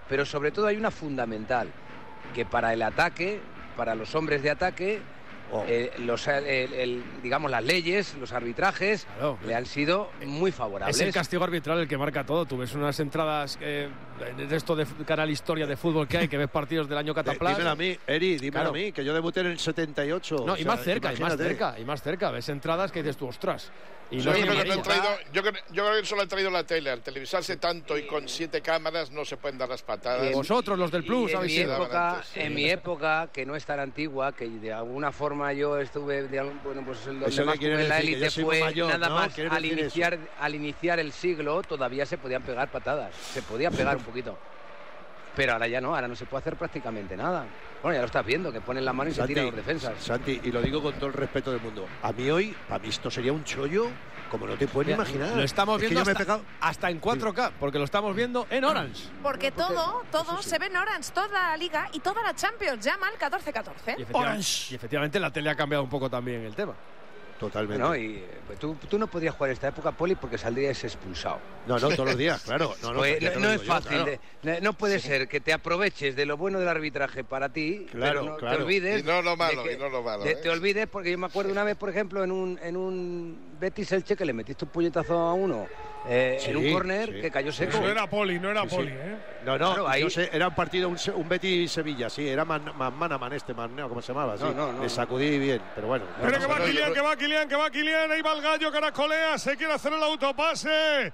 pero sobre todo hay una fundamental, que para el ataque, para los hombres de ataque, digamos, las leyes, los arbitrajes, claro, le han sido muy favorables. Es el castigo arbitral el que marca todo. Tú ves unas entradas de esto de Canal Historia de fútbol que hay, que ves partidos del año Cataplasma. Dímelo a mí, Eri, dímelo a mí, que yo debuté en el 78. No, y más cerca, y más cerca. Ves entradas que dices tú, ostras. Y yo creo que solo han traído la tele. Al televisarse tanto y con 7 cámaras no se pueden dar las patadas. Vosotros, los del Plus, habéis sido. En mi época, que no es tan antigua, que de alguna forma yo estuve, pues donde más en la élite fue mayor, nada más al iniciar el siglo, todavía se podían pegar patadas. Se podía pegar un poquito. Pero ahora ya no, ahora no se puede hacer prácticamente nada. Bueno, ya lo estás viendo, que ponen la mano y se tiran los defensas. Santi, y lo digo con todo el respeto del mundo. A mí esto sería un chollo como no te puedes imaginar. Lo estamos viendo hasta en 4K, porque lo estamos viendo en Orange. Porque todo se ve en Orange, toda la Liga y toda la Champions. Llama al 1414. Y efectivamente la tele ha cambiado un poco también el tema. Totalmente. No, y pues tú no podías jugar esta época, Poli, porque saldrías expulsado. No, todos los días, claro. No es fácil. Claro. No puede ser que te aproveches de lo bueno del arbitraje para ti, pero te olvides. Y no lo malo. Te olvides, porque yo me acuerdo una vez, por ejemplo, en un Betis Elche, que le metiste un puñetazo a uno en un córner que cayó seco. No era Poli, ¿eh? No, claro, ahí era un partido, un Betis-Sevilla, sí, era Manaman ¿cómo se llamaba? Sí. No. Le sacudí bien, pero bueno. Pero que va Kylian, ahí va el gallo, caracolea, se quiere hacer el autopase.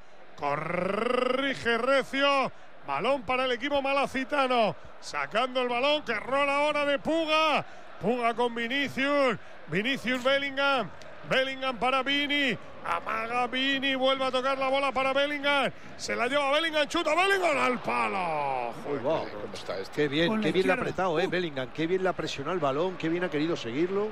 Corrige Recio. Balón para el equipo malacitano. Sacando el balón, que rola ahora de Puga. Puga con Vinicius. Vinicius Bellingham. Bellingham para Vini. Amaga Vini. Vuelve a tocar la bola para Bellingham. Se la lleva Bellingham. Chuta Bellingham al palo. ¿Cómo está este? Qué bien le ha apretado, Bellingham. Qué bien le ha presionado el balón. Qué bien ha querido seguirlo.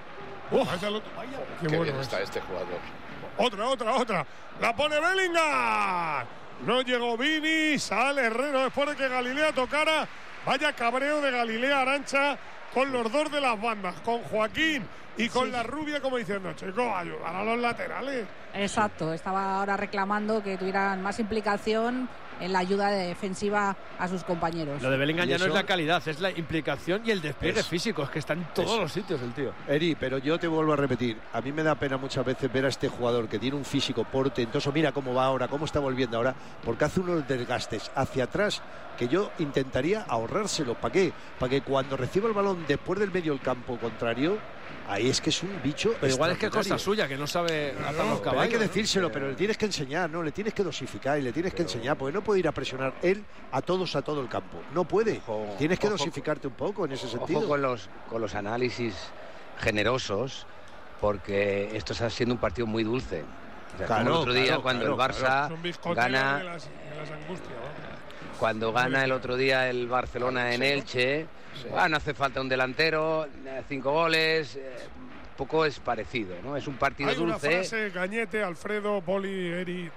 Qué bueno está este jugador. Otra. La pone Bellingham. No llegó Vini. Sale Herrero después de que Galilea tocara. Vaya cabreo de Galilea Arantxa con los dos de las bandas, con Joaquín y con la rubia, como diciendo, chicos, ayudar a los laterales. Exacto, estaba ahora reclamando que tuvieran más implicación en la ayuda defensiva a sus compañeros. Lo de Bellingham ya no es la calidad, es la implicación y el despliegue físico, es que está en todos los sitios el tío. Eri, pero yo te vuelvo a repetir, a mí me da pena muchas veces ver a este jugador que tiene un físico portentoso, mira cómo va ahora, cómo está volviendo ahora, porque hace unos desgastes hacia atrás que yo intentaría ahorrárselo. ¿Para qué? Para que cuando reciba el balón después del medio del campo contrario, ahí es que es un bicho. Pero igual es que es cosa suya, que no sabe atar los caballos. Hay que decírselo, pero le tienes que enseñar, ¿no? Le tienes que dosificar y le tienes que enseñar, porque no puede ir a presionar él a todo el campo. No puede. Tienes que dosificarte un poco en ese sentido. Ojo con los análisis generosos, porque esto está siendo un partido muy dulce. O sea, como el otro día cuando el Barça gana. De las angustias, ¿no? Cuando gana el otro día el Barcelona en Elche, no hace falta un delantero, 5 goles, poco es parecido, ¿no? Es un partido dulce. Hay una frase, Cañete, Alfredo, Poli, Eri,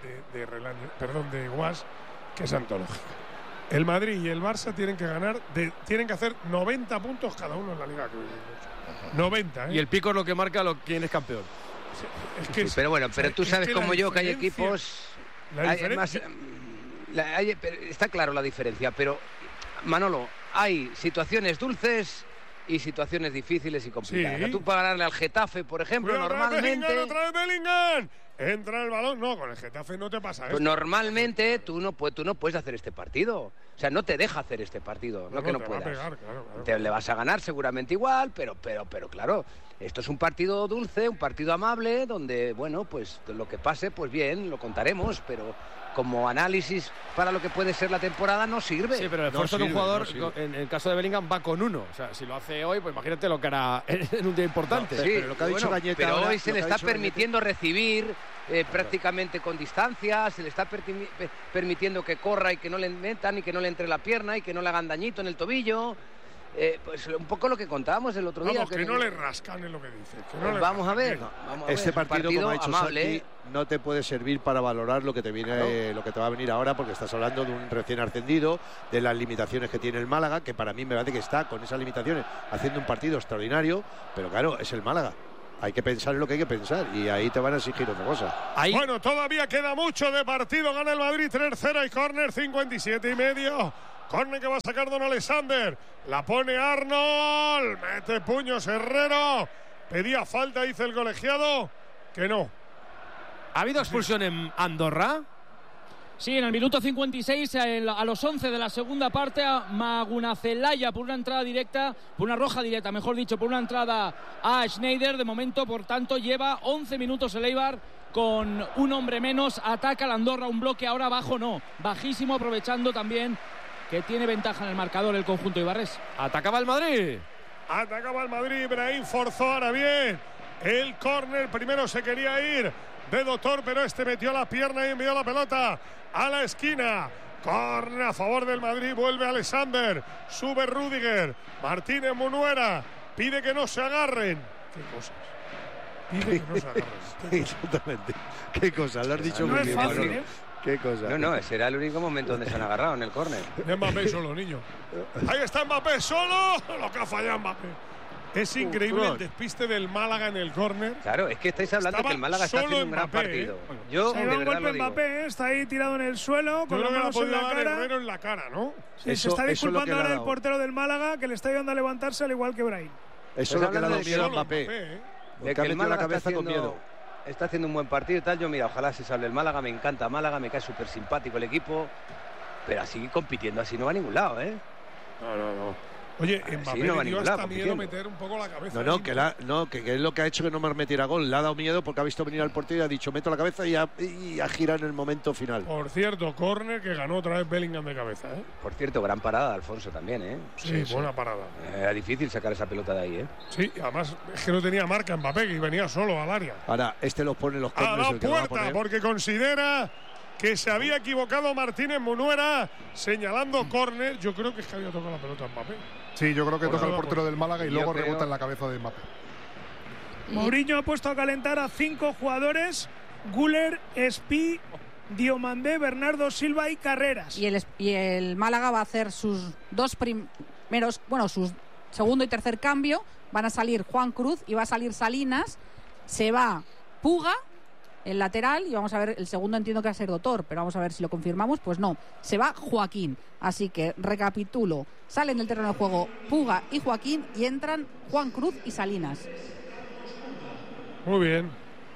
de Guas, que es antológica. El Madrid y el Barça tienen que ganar, tienen que hacer 90 puntos cada uno en la Liga. 90, ¿eh? Y el pico es lo que marca quién es campeón. Pero bueno, tú sabes como yo que hay equipos. Está claro la diferencia, pero Manolo, hay situaciones dulces y situaciones difíciles y complicadas. Tú para ganarle al Getafe, por ejemplo, normalmente. Otra vez Bellingham. Entra el balón. No, con el Getafe no te pasa eso. Pues normalmente tú no puedes hacer este partido. O sea, no te deja hacer este partido. No que no puedas. Claro. Le vas a ganar seguramente igual, pero claro, esto es un partido dulce, un partido amable, donde, bueno, pues lo que pase, pues bien, lo contaremos, pero como análisis para lo que puede ser la temporada no sirve. Sí, pero el esfuerzo de un jugador, en el caso de Bellingham, va con uno. O sea, si lo hace hoy, pues imagínate lo que hará en un día importante. Pero lo que ha dicho Cañete pero ahora, hoy se le está permitiendo recibir prácticamente con distancia, se le está permitiendo que corra y que no le metan y que no le entre la pierna y que no le hagan dañito en el tobillo. Pues un poco lo que contábamos el otro día. Que no le rascan en lo que dice. Vamos a ver. Este partido, como ha dicho Santi, no te puede servir para valorar lo que te viene, lo que te va a venir ahora, porque estás hablando de un recién ascendido, de las limitaciones que tiene el Málaga, que para mí me parece que está con esas limitaciones haciendo un partido extraordinario, pero claro, es el Málaga. Hay que pensar en lo que hay que pensar y ahí te van a exigir otra cosa. Bueno, todavía queda mucho de partido. Gana el Madrid 3-0 y córner 57 y medio. Córner que va a sacar Don Alexander. La pone Arnold. Mete puños Herrero. Pedía falta, dice el colegiado. Que no. ¿Ha habido expulsión en Andorra? Sí, en el minuto 56, a los 11 de la segunda parte, a Magunacelaya por una entrada directa, por una roja directa, mejor dicho, por una entrada a Schneider. De momento, por tanto, lleva 11 minutos el Eibar con un hombre menos. Ataca el Andorra, un bloque ahora bajo, no, bajísimo, aprovechando también que tiene ventaja en el marcador el conjunto ibarrés. Atacaba el Madrid. Atacaba el Madrid, Ibrahim forzó ahora bien el córner. Primero se quería ir de Doctor, pero este metió la pierna y envió la pelota a la esquina. Córner a favor del Madrid, vuelve Alexander, sube Rüdiger, Martínez Munuera, pide que no se agarren. ¿Qué cosas? Pide que no se agarren. Exactamente. ¿Qué cosas? Lo has dicho muy bien. Fácil, ¿eh? ¿Qué cosa? No, ese era el único momento donde se han agarrado en el córner. Mbappé solo, niño. Ahí está Mbappé solo. Lo que ha fallado Mbappé. Es increíble el despiste del Málaga en el córner. Claro, es que estáis hablando que el Málaga está haciendo un gran partido. Yo se de un golpe Mbappé, está ahí tirado en el suelo con las manos en la cara. Herrero en la cara, ¿no? Sí, se está disculpando ahora el portero del Málaga, que le está ayudando a levantarse al igual que Brahim. Eso es lo que le ha dado miedo a Mbappé. De que el Málaga está haciendo un buen partido y tal. Yo, mira, ojalá se salve el Málaga. Me encanta Málaga, me cae súper simpático el equipo. Pero así compitiendo, así no va a ningún lado, ¿eh? No. Oye, Mbappé le dio hasta miedo meter un poco la cabeza. Que es lo que ha hecho que no me metiera gol. Le ha dado miedo porque ha visto venir al portero y ha dicho meto la cabeza y ha girado en el momento final. Por cierto, córner que ganó otra vez Bellingham de cabeza, ¿eh? Por cierto, gran parada de Alfonso también, ¿eh? Sí, buena parada. Era difícil sacar esa pelota de ahí, ¿eh? Sí, además es que no tenía marca Mbappé, que venía solo al área. Ahora, los pone los córneres. A la puerta, porque considera que se había equivocado Martínez Munuera señalando córner. Yo creo que es que había tocado la pelota Mbappé. Sí, yo creo que toca el portero del Málaga y luego rebota en la cabeza de Mbappé. Mourinho ha puesto a calentar a 5 jugadores: Güler, Espí, Diomandé, Bernardo Silva y Carreras. Y el Málaga va a hacer sus dos primeros, sus segundo y tercer cambio. Van a salir Juan Cruz y va a salir Salinas. Se va Puga, el lateral, y vamos a ver, el segundo entiendo que va a ser Doctor, pero vamos a ver si lo confirmamos. Pues no, se va Joaquín. Así que recapitulo: salen del terreno de juego Puga y Joaquín y entran Juan Cruz y Salinas. Muy bien.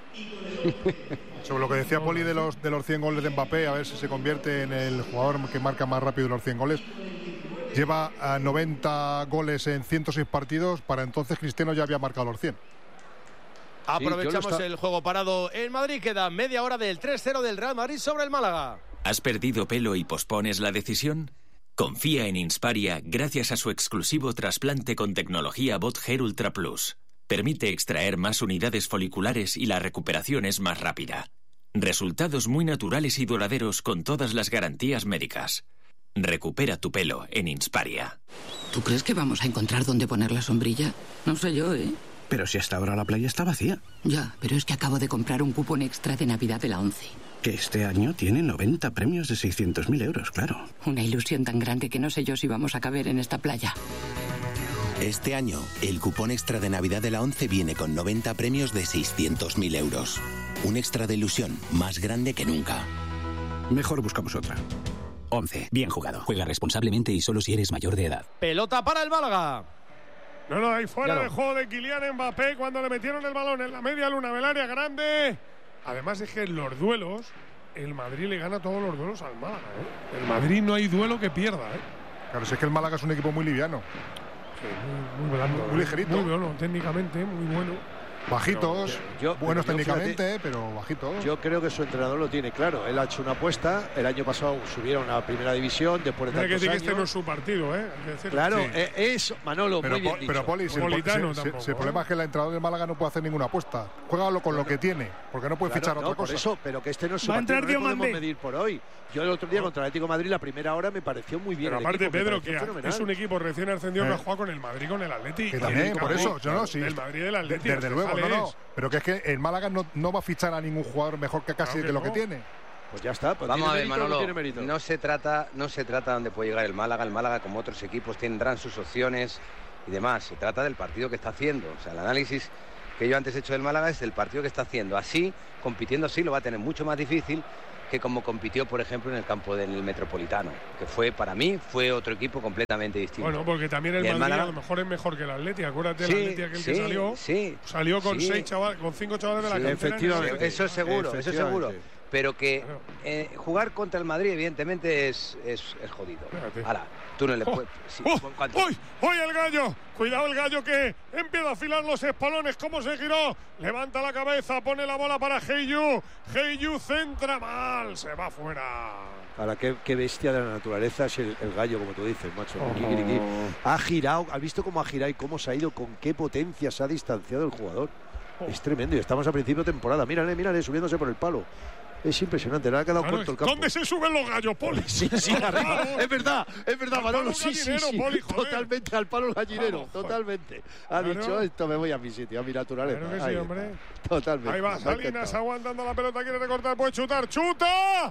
Sobre lo que decía Poli de los 100 goles de Mbappé, a ver si se convierte en el jugador que marca más rápido los 100 goles. Lleva a 90 goles en 106 partidos. Para entonces Cristiano ya había marcado los 100. Aprovechamos el juego parado en Madrid. Queda media hora del 3-0 del Real Madrid sobre el Málaga. ¿Has perdido pelo y pospones la decisión? Confía en Insparia gracias a su exclusivo trasplante con tecnología BotHair Ultra Plus. Permite extraer más unidades foliculares y la recuperación es más rápida. Resultados muy naturales y duraderos con todas las garantías médicas. Recupera tu pelo en Insparia. ¿Tú crees que vamos a encontrar dónde poner la sombrilla? No sé yo, ¿eh? Pero si hasta ahora la playa está vacía. Ya, pero es que acabo de comprar un cupón extra de Navidad de la ONCE. Que este año tiene 90 premios de 600.000 euros, claro. Una ilusión tan grande que no sé yo si vamos a caber en esta playa. Este año, el cupón extra de Navidad de la ONCE viene con 90 premios de 600.000 euros. Un extra de ilusión más grande que nunca. Mejor buscamos otra. ONCE, bien jugado. Juega responsablemente y solo si eres mayor de edad. Pelota para el Málaga. No, ahí fuera de juego de Kylian Mbappé cuando le metieron el balón en la media luna del área grande. Además es que en los duelos, el Madrid le gana todos los duelos al Málaga, ¿eh? El Madrid no hay duelo que pierda, ¿eh? Claro, es que el Málaga es un equipo muy liviano. Sí, muy blando. Muy ligerito. Muy bueno, técnicamente, muy bueno. Bajitos, buenos técnicamente, pero bajitos. Yo creo que su entrenador lo tiene claro. Él ha hecho una apuesta. El año pasado subieron a primera división después de tantos años. Hay que decir que este no es su partido, ¿eh? Claro, sí. Es Manolo, pero, muy bien dicho. Pero Poli, el problema es que el entrenador de Málaga no puede hacer ninguna apuesta. Juégalo con lo que tiene, porque no puede fichar otra cosa. Por eso, pero que este no es su partido, no podemos medir por hoy. Yo el otro día contra el Atlético de Madrid, la primera hora me pareció muy bien. Pero aparte, Pedro, que es un equipo recién ascendido que ha jugado con el Madrid, con el Atlético. Que también, por eso, yo no, sí. El Madrid y el Atlético. Desde luego, no. Pero que es que el Málaga no va a fichar a ningún jugador mejor que casi de lo que tiene. Pues ya está. Pues vamos a ver, Manolo, no se trata dónde puede llegar el Málaga. El Málaga, como otros equipos, tendrán sus opciones y demás. Se trata del partido que está haciendo. O sea, el análisis que yo antes he hecho del Málaga es del partido que está haciendo. Así, compitiendo así, lo va a tener mucho más difícil que como compitió, por ejemplo, en el campo del Metropolitano, que fue, para mí, fue otro equipo completamente distinto. Bueno, porque también el Madrid Málaga, a lo mejor es mejor que el Atleti. Acuérdate, el Atleti aquel que salió con 5 chavales de la cantera. Efectivamente. Eso es seguro. Pero que jugar contra el Madrid, evidentemente, es jodido. Ahora, tú no le puedes... ¡Uy, el gallo! Cuidado el gallo que empieza a afilar los espalones. ¿Cómo se giró? Levanta la cabeza, pone la bola para Heiyu. Heiyu centra mal, se va fuera. Ahora, qué bestia de la naturaleza es el gallo, como tú dices, macho. Ha girado, has visto cómo ha girado y cómo se ha ido, con qué potencia se ha distanciado el jugador. Es tremendo y estamos a principio de temporada. Mírale, subiéndose por el palo. Es impresionante, le ha quedado corto el campo. ¿Dónde se suben los gallos, Poli? Sí, arriba. Es verdad, Manolo, sí. Poli, totalmente al palo gallinero, totalmente. Ha dicho, esto me voy a mi sitio, a mi naturaleza. Claro que sí, hombre. Totalmente. Ahí va Salinas aguantando la pelota, quiere recortar, puede chutar, ¡chuta!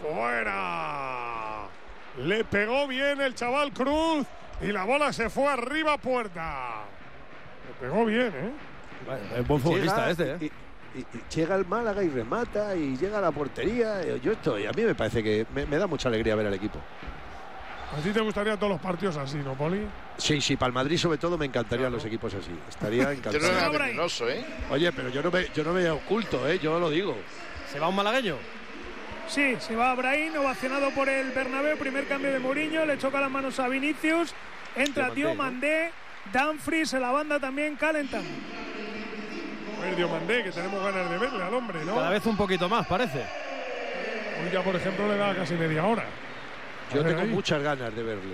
¡Fuera! Le pegó bien el chaval Cruz y la bola se fue arriba puerta. Le pegó bien, Es buen futbolista y llega el Málaga y remata y llega a la portería. A mí me parece que me da mucha alegría ver al equipo. ¿A ti te gustaría todos los partidos así, no, Poli? Sí, para el Madrid sobre todo me encantarían los equipos así. Estaría encantado. Yo no era venenoso, Oye, pero yo no me oculto, yo lo digo. ¿Se va un malagueño? Sí, se va Brahim, ovacionado por el Bernabéu. Primer cambio de Mourinho, le choca las manos a Vinicius. Entra Diomandé, Dumfries en la banda también calentando. Diomandé, que tenemos ganas de verle al hombre, ¿no? Cada vez un poquito más, parece. Hoy ya, por ejemplo, le da casi media hora. Yo tengo muchas ganas de verle.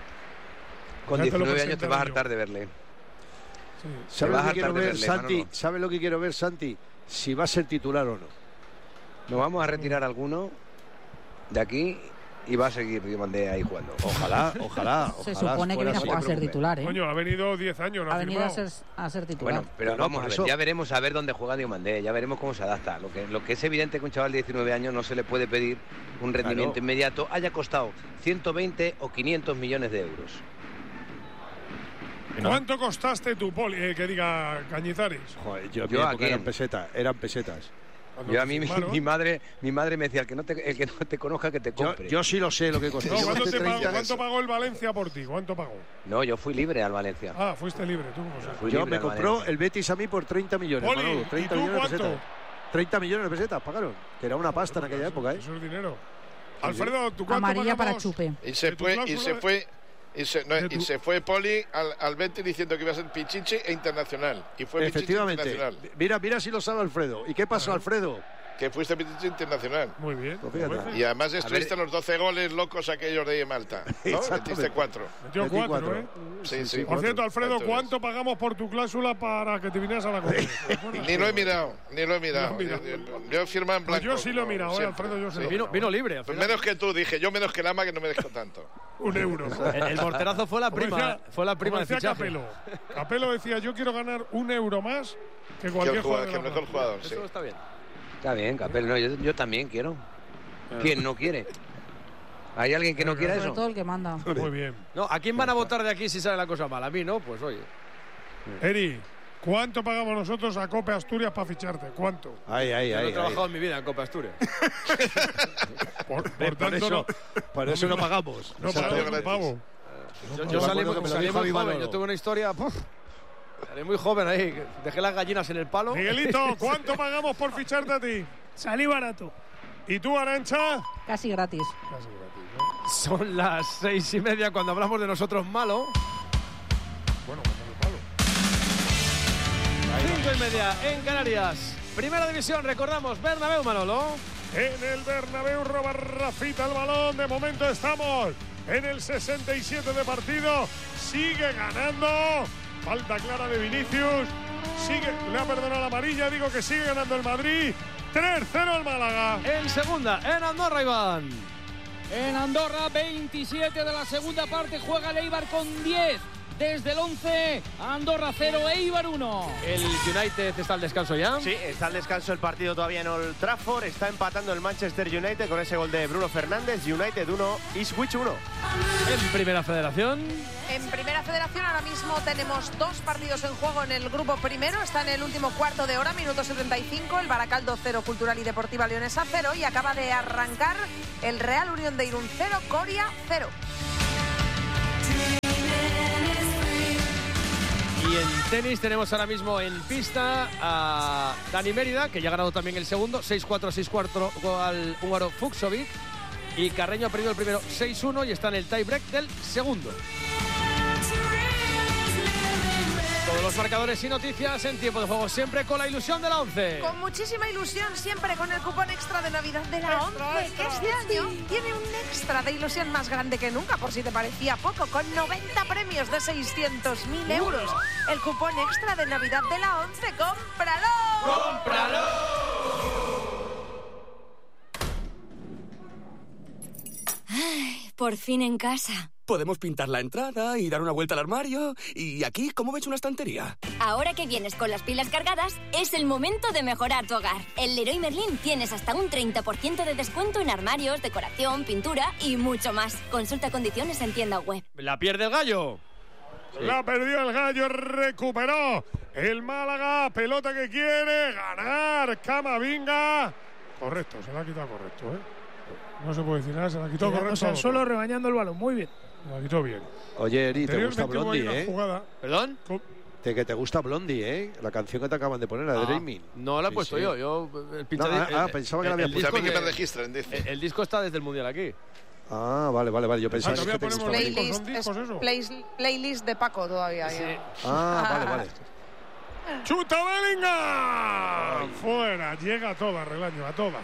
Con 19 años te vas a hartar de verle. ¿Sabes lo que quiero ver, Santi? ¿Sabes lo que quiero ver, Santi? Si va a ser titular o no. Nos vamos a retirar alguno de aquí y va a seguir Diomandé ahí jugando. Ojalá. Se supone que viene a ser titular, Coño, ha venido 10 años. Ha venido a ser titular. Bueno, pero vamos a ver, ya veremos a ver dónde juega Diomandé, ya veremos cómo se adapta. Lo que es evidente que un chaval de 19 años no se le puede pedir un rendimiento inmediato, haya costado 120 o 500 millones de euros. ¿Cuánto costaste tú, Poli? Que diga Cañizares. Joder, yo aquí eran pesetas. Yo a mí mi madre me decía el que no te conozca que te compre. Yo sí lo sé lo que costó. ¿Cuánto pagó el Valencia por ti? ¿Cuánto pagó? No, yo fui libre al Valencia. Ah, fuiste libre tú. Yo me compró el Betis a mí por 30 millones. Poli, Manolo, 30 ¿y tú millones cuánto? de pesetas. 30 millones de pesetas pagaron, que era una pasta en aquella época. Eso es dinero. Alfredo, ¿tú cuánto amarilla pagamos? para chupe. Y se fue Poli al Betis diciendo que iba a ser Pichichi e internacional. Y fue efectivamente. Pichichi internacional. Mira si lo sabe Alfredo. ¿Y qué pasó, Alfredo? Que fuiste Pichichi internacional. Muy bien. Y además estuviste los 12 goles locos aquellos de Malta, ¿no? Metiste 4. Metió 4, ¿eh? Sí. Por cierto, Alfredo, ¿cuánto pagamos por tu cláusula para que te vinieras a la Copa? Ni lo he mirado. Yo he firmado en blanco. Pues yo sí lo he mirado, Alfredo. Yo sí. Vino libre. Pues menos que tú, dije. Yo menos que Lama, que no merezco tanto. €1. El morterazo fue la prima. Fue la prima de fichaje. Capello decía, yo quiero ganar €1 más que cualquier jugador. Que el mejor jugador, sí. Eso está bien. Está bien, Capel, no, yo también quiero. ¿Quién no quiere? ¿Hay alguien que no quiera eso? Sobre todo el que manda. Muy bien. No, ¿a quién van a votar de aquí si sale la cosa mal? A mí no, pues oye. Eri, ¿cuánto pagamos nosotros a Copa Asturias para ficharte? ¿Cuánto? Yo no he trabajado en mi vida en Copa Asturias. Por eso no pagamos. No pagamos un pavo. Yo salí muy joven, yo tuve una historia... Salí muy joven ahí, dejé las gallinas en el palo. Miguelito, ¿cuánto pagamos por ficharte a ti? Salí barato. ¿Y tú, Arantxa? Casi gratis. ¿no? Son las 6:30 cuando hablamos de nosotros malo. Bueno, palo. 5:30 en Canarias. Primera división, recordamos, Bernabéu, Manolo. En el Bernabéu roba Rafita el balón. De momento estamos en el 67 de partido. Sigue ganando. Falta clara de Vinicius. Le ha perdonado la amarilla. Digo que sigue ganando el Madrid. 3-0 el Málaga. En segunda, en Andorra, Iván. en Andorra. 27 de la segunda parte, juega el Eibar con 10. Desde el 11, Andorra 0, Eibar 1. ¿El United está al descanso ya? Sí, está al descanso el partido todavía en Old Trafford. Está empatando el Manchester United con ese gol de Bruno Fernández. United 1, Ipswich 1. En Primera Federación. En Primera Federación ahora mismo tenemos 2 partidos en juego en el grupo primero. Está en el último cuarto de hora, minuto 75. El Baracaldo 0, Cultural y Deportiva Leonesa 0. Y acaba de arrancar el Real Unión de Irún 0, Coria 0. Y en tenis tenemos ahora mismo en pista a Dani Mérida, que ya ha ganado también el segundo, 6-4, 6-4 al húngaro Fucsovic. Y Carreño ha perdido el primero 6-1 y está en el tie-break del segundo. Todos los marcadores y noticias en tiempo de juego, siempre con la ilusión de la 11. Con muchísima ilusión, siempre con el cupón extra de Navidad de la 11, que este año tiene un extra de ilusión más grande que nunca, por si te parecía poco, con 90 premios de 600.000 euros. El cupón extra de Navidad de la 11, ¡cómpralo! ¡Cómpralo! Ay, por fin en casa. Podemos pintar la entrada y dar una vuelta al armario. Y aquí, ¿cómo ves una estantería? Ahora que vienes con las pilas cargadas, es el momento de mejorar tu hogar. En Leroy Merlin tienes hasta un 30% de descuento en armarios, decoración, pintura y mucho más. Consulta condiciones en tienda web. La pierde el Gallo. Sí. La perdió el Gallo, recuperó el Málaga. Pelota que quiere ganar Camavinga. Correcto, se la ha quitado correcto, ¿eh? No se puede decir nada, se la quitó correcto. O sea, solo rebañando el balón, muy bien. Se la quitó bien. Oye, Eri, ¿te gusta Blondie, jugada. ¿Perdón? Que te gusta Blondie, ¿eh? La canción que te acaban de poner, la de Dreaming. No la he puesto yo. Pensaba que la había puesto. A mí que me registren, dice. El disco está desde el Mundial aquí. Ah, vale. Yo pensaba que te gustaba. Playlist de Paco todavía. Sí. Vale. ¡Chuta Bellingham! Fuera, llega a toda, Relaño, a toda.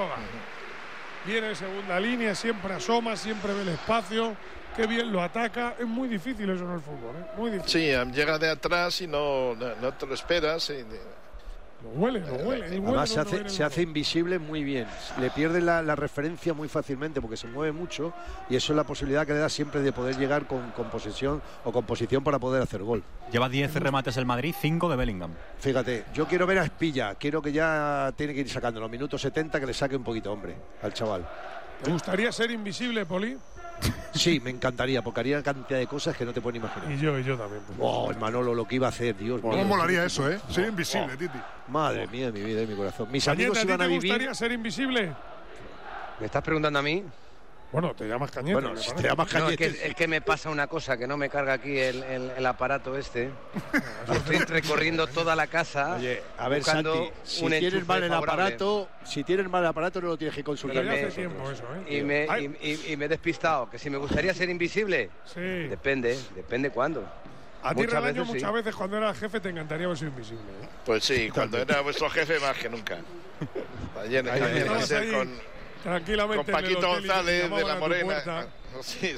Viene en segunda línea, siempre asoma, siempre ve el espacio. Qué bien lo ataca. Es muy difícil eso en el fútbol, ¿eh? Muy difícil. Sí, llega de atrás y no te lo esperas. Lo huele. Además se hace invisible muy bien. Le pierde la referencia muy fácilmente porque se mueve mucho y eso es la posibilidad que le da siempre de poder llegar con posesión o con posición para poder hacer gol. Lleva 10 remates el Madrid, 5 de Bellingham. Fíjate, yo quiero ver a Espilla. Quiero que ya tiene que ir sacando los minutos 70, que le saque un poquito, hombre, al chaval. ¿Te gustaría ser invisible, Poli? Sí, me encantaría, porque haría cantidad de cosas que no te pueden imaginar. Y yo también. El Manolo, lo que iba a hacer, Dios mío. ¿Cómo molaría eso, eh? Ser invisible, Titi. Madre mía, mi vida y mi corazón. Mis amigos iban a vivir. ¿Te gustaría ser invisible? ¿Me estás preguntando a mí? Bueno, te llamas Cañete. Bueno, si te llamas Cañete. No, es que me pasa una cosa, que no me carga aquí el aparato este. Estoy recorriendo toda la casa. Oye, a ver, Santi, si tienes mal el aparato, no lo tienes que consultar. Hace tiempo eso, ¿eh? Y me he despistado, que si me gustaría ser invisible, sí. Depende cuándo. A ti, Relaño, muchas veces cuando eras jefe te encantaría ser invisible, ¿eh? Pues sí, cuando era vuestro jefe más que nunca. Ayer tranquilamente con Paquito González de la Morena. Sí.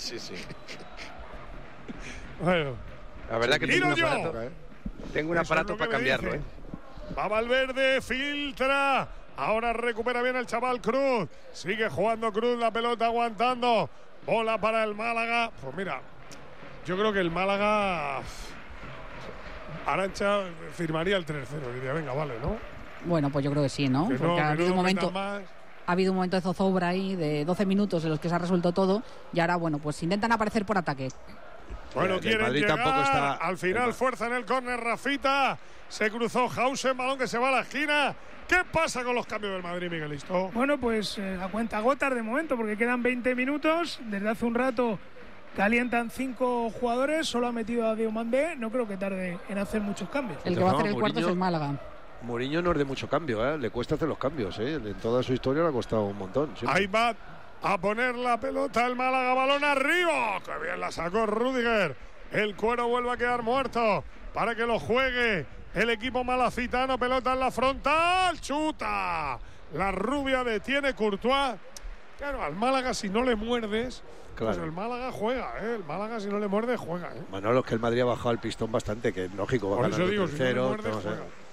Bueno, la verdad que tengo un aparato para cambiarlo, ¿eh? Va Valverde, filtra. Ahora recupera bien el chaval Cruz. Sigue jugando Cruz, la pelota aguantando. Bola para el Málaga. Pues mira, yo creo que el Málaga, Arantxa firmaría el 3-0. Diría, venga, vale, ¿no? Bueno, pues yo creo que sí, ¿no? Porque ha habido un momento de zozobra ahí de 12 minutos en los que se ha resuelto todo y ahora, bueno, pues intentan aparecer por ataque. Bueno, quieren llegar. Al final, fuerza en el córner, Rafita. Se cruzó Hausen, balón que se va a la esquina. ¿Qué pasa con los cambios del Madrid, Miguelito? Bueno, pues a cuentagotas de momento, porque quedan 20 minutos. Desde hace un rato calientan 5 jugadores. Solo ha metido a Diomandé. No creo que tarde en hacer muchos cambios. El que va a hacer el cuarto es el Málaga. Mourinho no es de mucho cambio, ¿eh? Le cuesta hacer los cambios, ¿eh? En toda su historia le ha costado un montón. Siempre. Ahí va a poner la pelota el Málaga, balón arriba. ¡Qué bien la sacó Rüdiger! El cuero vuelve a quedar muerto para que lo juegue el equipo malacitano. Pelota en la frontal, chuta. La rubia detiene Courtois. Claro, al Málaga si no le muerdes, claro, pues el Málaga juega, ¿eh? El Málaga si no le muerde, juega, ¿eh? Manolo, es que el Madrid ha bajado el pistón bastante, que es lógico, va por ganando eso digo, 3-0. Si no le muerde, juega.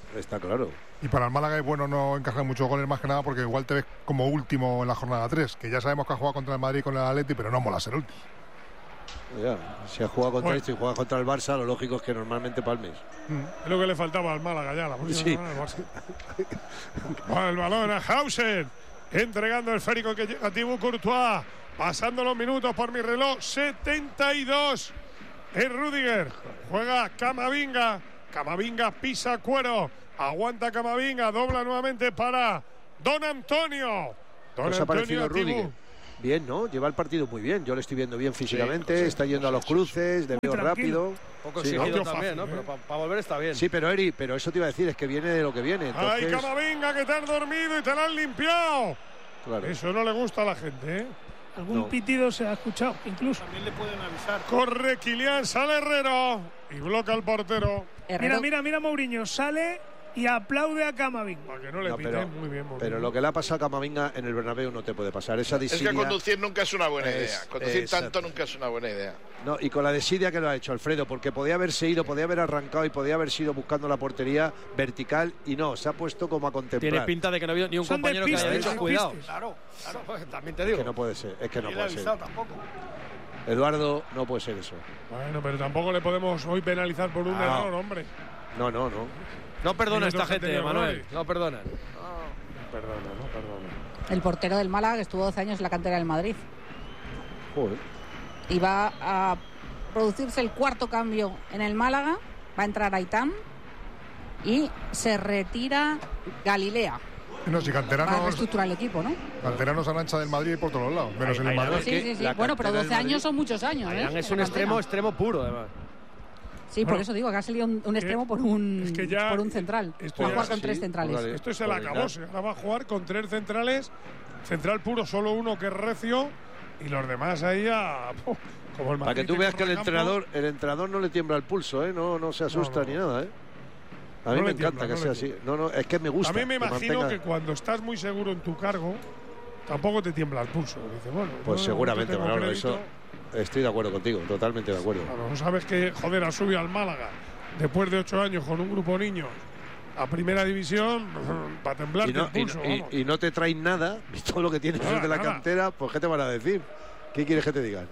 Está claro. Y para el Málaga es bueno no encajar muchos goles más que nada porque igual te ves como último en la jornada 3, que ya sabemos que ha jugado contra el Madrid y con el Atleti, pero no mola ser último. Ya, si ha jugado contra esto y juega contra el Barça, lo lógico es que normalmente palmes. Es lo que le faltaba al Málaga ya, la próxima semana, el Barça. El balón a Hauser, entregando el esférico que llega a Thibaut Courtois, pasando los minutos por mi reloj, 72. Es Rüdiger, juega Camavinga, Camavinga pisa cuero, aguanta Camavinga, dobla nuevamente para Don Antonio. ¿Nos ha parecido Rüdiger? Bien, ¿no? Lleva el partido muy bien. Yo le estoy viendo bien físicamente, está yendo a los cruces, de medio rápido. Un poco exigido también, ¿no? Pero para volver está bien. Sí, pero Eri, pero eso te iba a decir, es que viene de lo que viene. Entonces... ¡Ay, Camavinga, que te has dormido y te la han limpiado! Claro. Eso no le gusta a la gente, ¿eh? Algún pitido se ha escuchado, incluso. También le pueden avisar. Corre Kylian, sale Herrero y bloca al portero. Mira, Mourinho, sale y aplaude a Camavinga. Para que no le piten, muy bien. Pero lo que le ha pasado a Camavinga en el Bernabéu no te puede pasar. Esa desidia, es que conducir nunca es una buena idea. Conducir tanto nunca es una buena idea. No, y con la desidia que lo ha hecho Alfredo, porque podía haberse ido, podía haber arrancado y podía haber sido buscando la portería vertical y no, se ha puesto como a contemplar. Tiene pinta de que no ha habido ni un compañero que haya dicho cuidado. Claro. También te digo. Es que no puede ser, Eduardo, no puede ser eso. Bueno, pero tampoco le podemos hoy penalizar por un error, hombre. No. No perdona esta gente, Manuel. No perdona. No perdona. El portero del Málaga, que estuvo 12 años en la cantera del Madrid. Joder. Y va a producirse el cuarto cambio en el Málaga. Va a entrar Aitán y se retira Galilea. No, si canteranos... Para reestructurar el equipo, ¿no? Canteranos a Arancha del Madrid y por todos lados, menos en el Madrid. Sí. Bueno, pero 12 años son muchos años, ¿eh? Es un extremo puro, además. Sí, por eso digo que ha salido un extremo por un central. Va a jugar con 3 centrales. Esto es el acabose. Ahora va a jugar con 3 centrales. Central puro, solo uno que es Recio. Y los demás ahí como el Madrid. Para que tú veas que el entrenador no le tiembla el pulso, ¿eh? No se asusta ni nada, ¿eh? A mí me encanta que sea así. No, es que me gusta. A mí me imagino que cuando estás muy seguro en tu cargo, tampoco te tiembla el pulso. Dice, bueno, pues seguramente, Manolo, eso... Estoy de acuerdo contigo, totalmente de acuerdo. Claro, sabes que, joder, ha subido al Málaga después de 8 años con un grupo de niños a primera división para temblarte el pulso. Y no te traen nada, visto lo que tienes de la cantera, pues ¿qué te van a decir? ¿Qué quieres que te digan?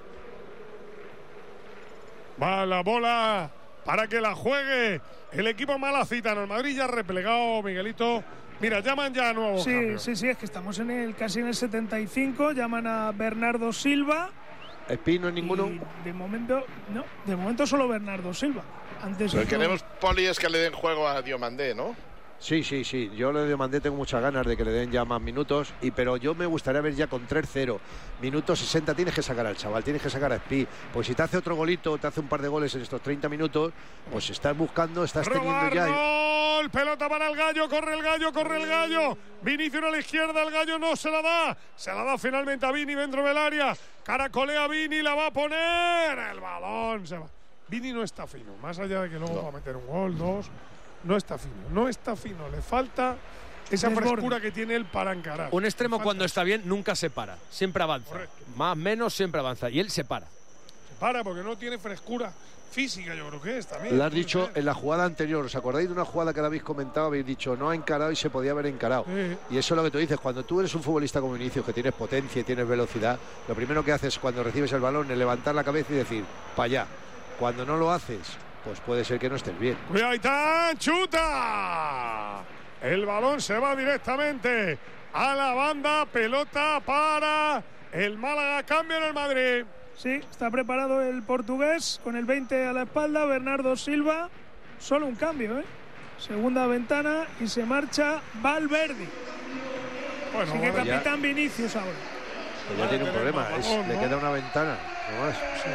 Va la bola para que la juegue el equipo malacitano. El Madrid ya ha replegado, Miguelito. Mira, llaman ya a nuevo. Sí, es que estamos casi en el 75. Llaman a Bernardo Silva. ¿Espino en ninguno? De momento solo Bernardo Silva. Lo que queremos, Poli, es que le den juego a Diomandé, ¿no? Sí. Yo le Diomandé tengo muchas ganas de que le den ya más minutos, pero yo me gustaría ver ya con 3-0. Minutos 60 tienes que sacar al chaval, tienes que sacar a Espi. Pues si te hace otro golito, te hace un par de goles en estos 30 minutos, pues estás buscando, estás teniendo ya... ¡Gol! Pelota para el Gallo, corre el Gallo. Vinicius a la izquierda, el Gallo no se la da. Se la da finalmente a Vini dentro del área. Caracolea Vini, la va a poner. El balón se va. Vini no está fino, más allá de que luego va a meter un gol, 2. No está fino, le falta esa frescura que tiene él para encarar. Un extremo cuando está bien nunca se para, siempre avanza. Correcto. Más menos siempre avanza y él se para. Se para porque no tiene frescura física, yo creo que es también. Lo has dicho en la jugada anterior, ¿os acordáis de una jugada que la habéis comentado? Habéis dicho, no ha encarado y se podía haber encarado. Y eso es lo que tú dices, cuando tú eres un futbolista como Vinicius, que tienes potencia y tienes velocidad, lo primero que haces cuando recibes el balón es levantar la cabeza y decir, para allá. Cuando no lo haces, pues puede ser que no estés bien. ¡Cuidado, Aitán! ¡Chuta! El balón se va directamente a la banda. Pelota para el Málaga. Cambio en el Madrid. Sí, está preparado el portugués con el 20 a la espalda. Bernardo Silva. Solo un cambio, ¿eh? Segunda ventana y se marcha Valverde. Bueno, así que capitán Vinicius ahora. Pues ya tiene un problema. Le queda una ventana. No más. Sí.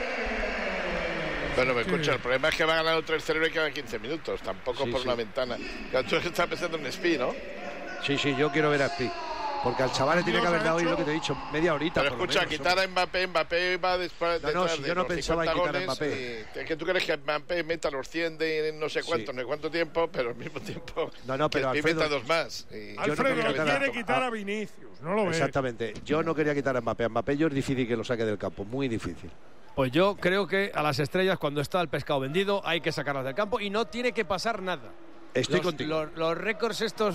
Bueno, me escucha, el problema es que va ganando 3-0 y quedan 15 minutos, tampoco por una ventana. Ya tú estás pensando en Espi, ¿no? Sí, yo quiero ver a Espi. Porque al chaval le tiene que haber dado hoy lo que te he dicho, media horita. Pero escucha, quitar a Mbappé va después de. No, si yo no pensaba en quitar a Mbappé. Es que tú crees que Mbappé meta los 100 de no sé cuánto, no sé cuánto tiempo, pero al mismo tiempo. No, pero Alfredo meta 2 más. Alfredo no quiere quitar a Vinicius, no lo ves. Exactamente. Yo no quería quitar a Mbappé. A Mbappé yo es difícil que lo saque del campo, muy difícil. Pues yo creo que a las estrellas, cuando está el pescado vendido, hay que sacarlas del campo y no tiene que pasar nada. Estoy contigo. Los récords estos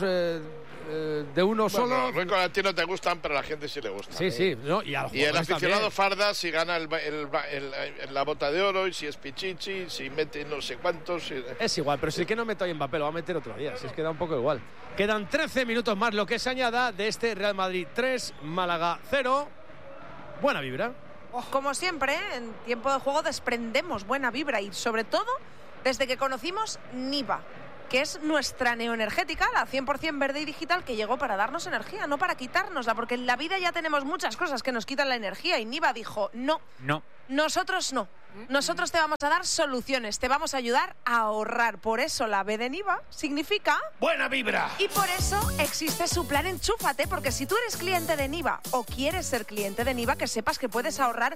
de uno solo. Los récords a ti no te gustan, pero a la gente sí le gusta. Sí. No, y el aficionado farda, si gana la bota de oro, y si es Pichichi, si mete no sé cuántos. Es igual, pero si el que no meto ahí Mbappé lo va a meter otro día. Si es que da un poco igual. Quedan 13 minutos más lo que se añada de este Real Madrid 3, Málaga 0. Buena vibra. Como siempre, en tiempo de juego desprendemos buena vibra y sobre todo desde que conocimos Niva, que es nuestra neoenergética, la 100% verde y digital, que llegó para darnos energía, no para quitárnosla, porque en la vida ya tenemos muchas cosas que nos quitan la energía y Niva dijo, no, nosotros no. Nosotros te vamos a dar soluciones, te vamos a ayudar a ahorrar. Por eso la B de Niva significa buena vibra. Y por eso existe su plan Enchúfate, porque si tú eres cliente de Niva o quieres ser cliente de Niva, que sepas que puedes ahorrar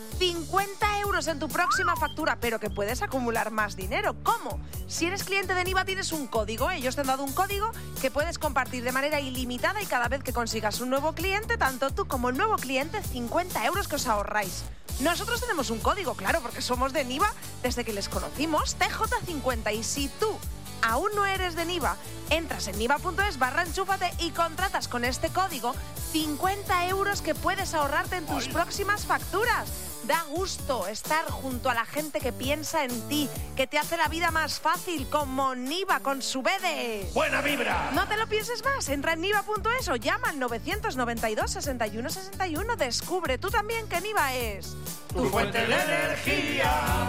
50 euros en tu próxima factura, pero que puedes acumular más dinero. ¿Cómo? Si eres cliente de Niva tienes un código, ellos te han dado un código que puedes compartir de manera ilimitada y cada vez que consigas un nuevo cliente, tanto tú como el nuevo cliente, 50 euros que os ahorráis. Nosotros tenemos un código, claro, porque somos de Niva desde que les conocimos, TJ50, y si tú aún no eres de Niva, entras en niva.es/enchúfate y contratas con este código 50 euros que puedes ahorrarte en tus próximas facturas. Da gusto estar junto a la gente que piensa en ti, que te hace la vida más fácil, como Niva con su B de... ¡Buena vibra! No te lo pienses más, entra en niva.es o llama al 992 61 61. Descubre tú también que Niva es tu fuente de energía.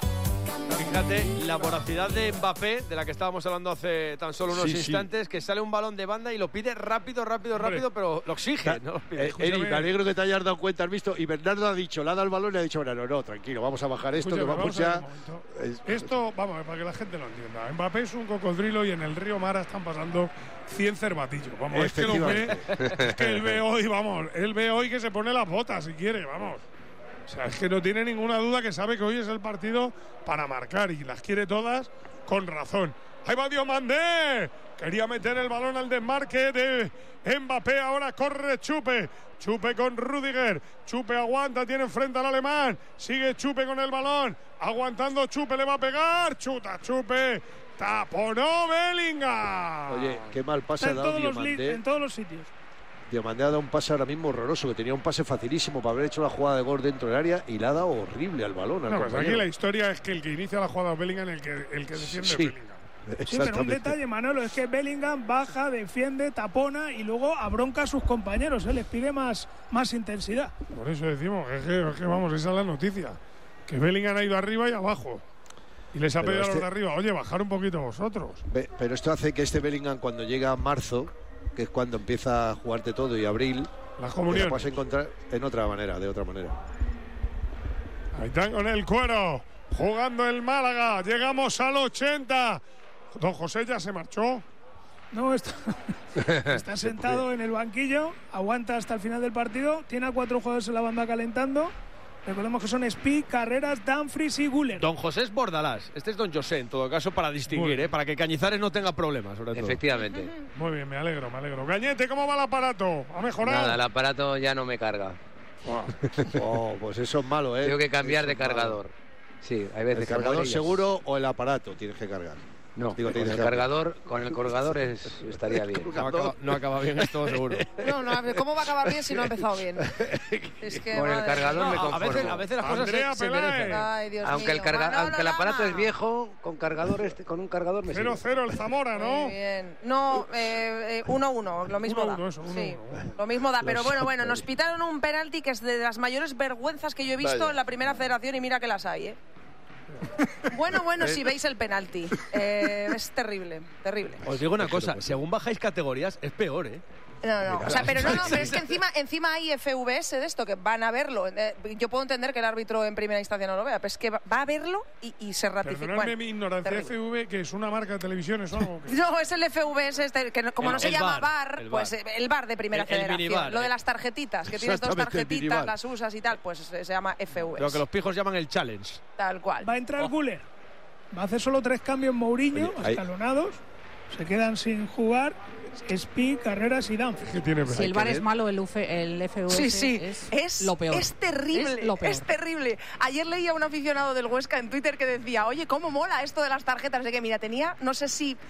Fíjate, la voracidad de Mbappé, de la que estábamos hablando hace tan solo unos instantes, que sale un balón de banda y lo pide rápido, pero lo exige. ¿No? Eri, me alegro que te hayas dado cuenta, has visto, y Bernardo ha dicho, le ha dado el balón y le ha dicho, bueno, no, tranquilo, vamos a bajar esto, que vamos ya... Esto, vamos, para que la gente lo entienda, Mbappé es un cocodrilo y en el río Mara están pasando 100 cervatillos, vamos, es que él ve hoy, vamos, él ve hoy que se pone las botas si quiere, vamos. O sea, es que no tiene ninguna duda que sabe que hoy es el partido para marcar y las quiere todas con razón. ¡Ahí va Diomandé! Quería meter el balón al desmarque de Mbappé, ahora corre Chupe con Rüdiger, Chupe aguanta, tiene enfrente al alemán, sigue Chupe con el balón, aguantando Chupe, le va a pegar, chuta Chupe, taponó Bellingham. Oye, qué mal pase ha dado Diomandé. En todos los sitios. Diomandé ha dado un pase ahora mismo horroroso, que tenía un pase facilísimo para haber hecho la jugada de gol dentro del área y le ha dado horrible al balón. Pues aquí la historia es que el que inicia la jugada es Bellingham, el que defiende es Bellingham. Sí, pero un detalle, Manolo, es que Bellingham baja, defiende, tapona y luego abronca a sus compañeros, les pide más intensidad. Por eso decimos que vamos, esa es la noticia, que Bellingham ha ido arriba y abajo. Y les ha pedido a los de arriba, oye, bajar un poquito vosotros. Pero esto hace que este Bellingham, cuando llega a marzo, que es cuando empieza a jugarte todo, y abril, las comuniones, la puedes encontrar de otra manera. Ahí están con el cuero, jugando el Málaga, llegamos al 80. Don José ya se marchó. No, está sentado en el banquillo, aguanta hasta el final del partido, tiene a 4 jugadores en la banda calentando. Recordemos que son Speed, Carreras, Dumfries y Güler. Don José es Bordalás. Este es Don José, en todo caso, para distinguir, para que Cañizares no tenga problemas, sobre todo. Efectivamente. Muy bien, me alegro. Gañete, ¿cómo va el aparato? ¿Ha mejorado? Nada, el aparato ya no me carga. Pues eso es malo, ¿eh? Tengo que cambiar de cargador. Sí, hay veces. ¿El cargador seguro o el aparato tienes que cargar? No, con el cargador estaría bien. No acaba bien esto, seguro. No, ¿cómo va a acabar bien si no ha empezado bien? Es que con el cargador me conformo. A veces las cosas se merecen. Ay, Dios aunque mío. Aunque el aparato es viejo, con un cargador me sirve. 0-0 el Zamora, ¿no? Muy bien. No, 1-1, lo mismo da. Sí, lo mismo da, pero bueno, nos pitaron un penalti que es de las mayores vergüenzas que yo he visto en la Primera Federación y mira que las hay, ¿eh? Bueno, si veis el penalti, es terrible. Os digo una cosa, según bajáis categorías es peor, ¿eh? No, o sea, pero es que encima hay FVS de esto, que van a verlo. Yo puedo entender que el árbitro en primera instancia no lo vea, pero es que va a verlo y se ratifica. Perdonadme mi ignorancia, terrible. FV, que es una marca de televisión, ¿es algo? No, es el FVS, que como no se llama VAR, pues el VAR de primera federación. Lo de las tarjetitas, que tienes 2 tarjetitas, las usas y tal, pues se llama FVS. Lo que los pijos llaman el challenge. Tal cual. Va a entrar Güler. Va a hacer solo 3 cambios Mourinho, escalonados. Se quedan sin jugar Speed, Carreras y Dumfries. Si el VAR es malo, el FVS es lo peor. Es terrible, es terrible. Ayer leía a un aficionado del Huesca en Twitter que decía, oye, cómo mola esto de las tarjetas. De que, mira, tenía, no sé si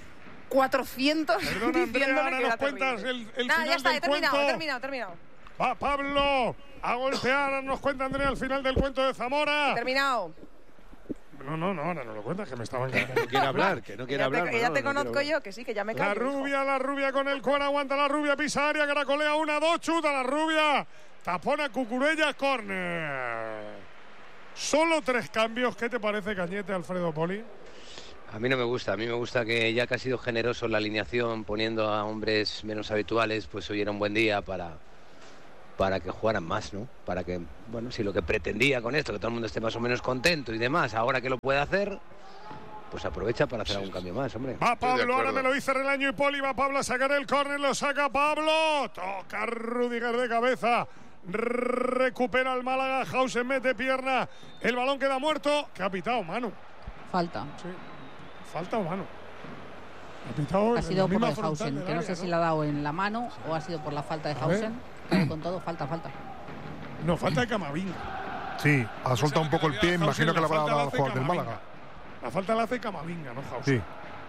400 Perdona, Andrea, ahora nos cuentas el final ya está, del he terminado, cuento. he terminado. Va Pablo a golpear, ahora nos cuenta Andrea el final del cuento de Zamora. He terminado. No, ahora no lo cuentas, que me estaban que no quiere hablar, que no quiere hablar. Ya te conozco yo, que sí, que ya me callo. La rubia con el cuero, aguanta la rubia, pisa área, caracolea 1-2, chuta la rubia, tapona Cucurella, córner. Solo 3 cambios, ¿qué te parece, Cañete, Alfredo Poli? A mí no me gusta, a mí me gusta que ya que ha sido generoso en la alineación poniendo a hombres menos habituales, pues hoy era un buen día para que jugaran más, ¿no? Para que, bueno, si lo que pretendía con esto, que todo el mundo esté más o menos contento y demás, ahora que lo puede hacer, pues aprovecha para hacer algún cambio más, hombre. Va Pablo, ahora me lo dice Relaño y Poli, va Pablo a sacar el córner, lo saca Pablo, toca Rüdiger de cabeza, recupera el Málaga, Hausen mete pierna, el balón queda muerto, que ha pitado mano. Falta. Sí, falta o mano. Ha pitado ha sido por el frontal Hausen, que no sé si ¿no? la ha dado en la mano o ha sido por la falta de Hausen. Con todo, falta. No, falta de Camavinga. Sí, ha soltado un poco el pie, imagino que le habrá dado al jugador del Málaga. La falta la hace Camavinga, ¿no, Hausen?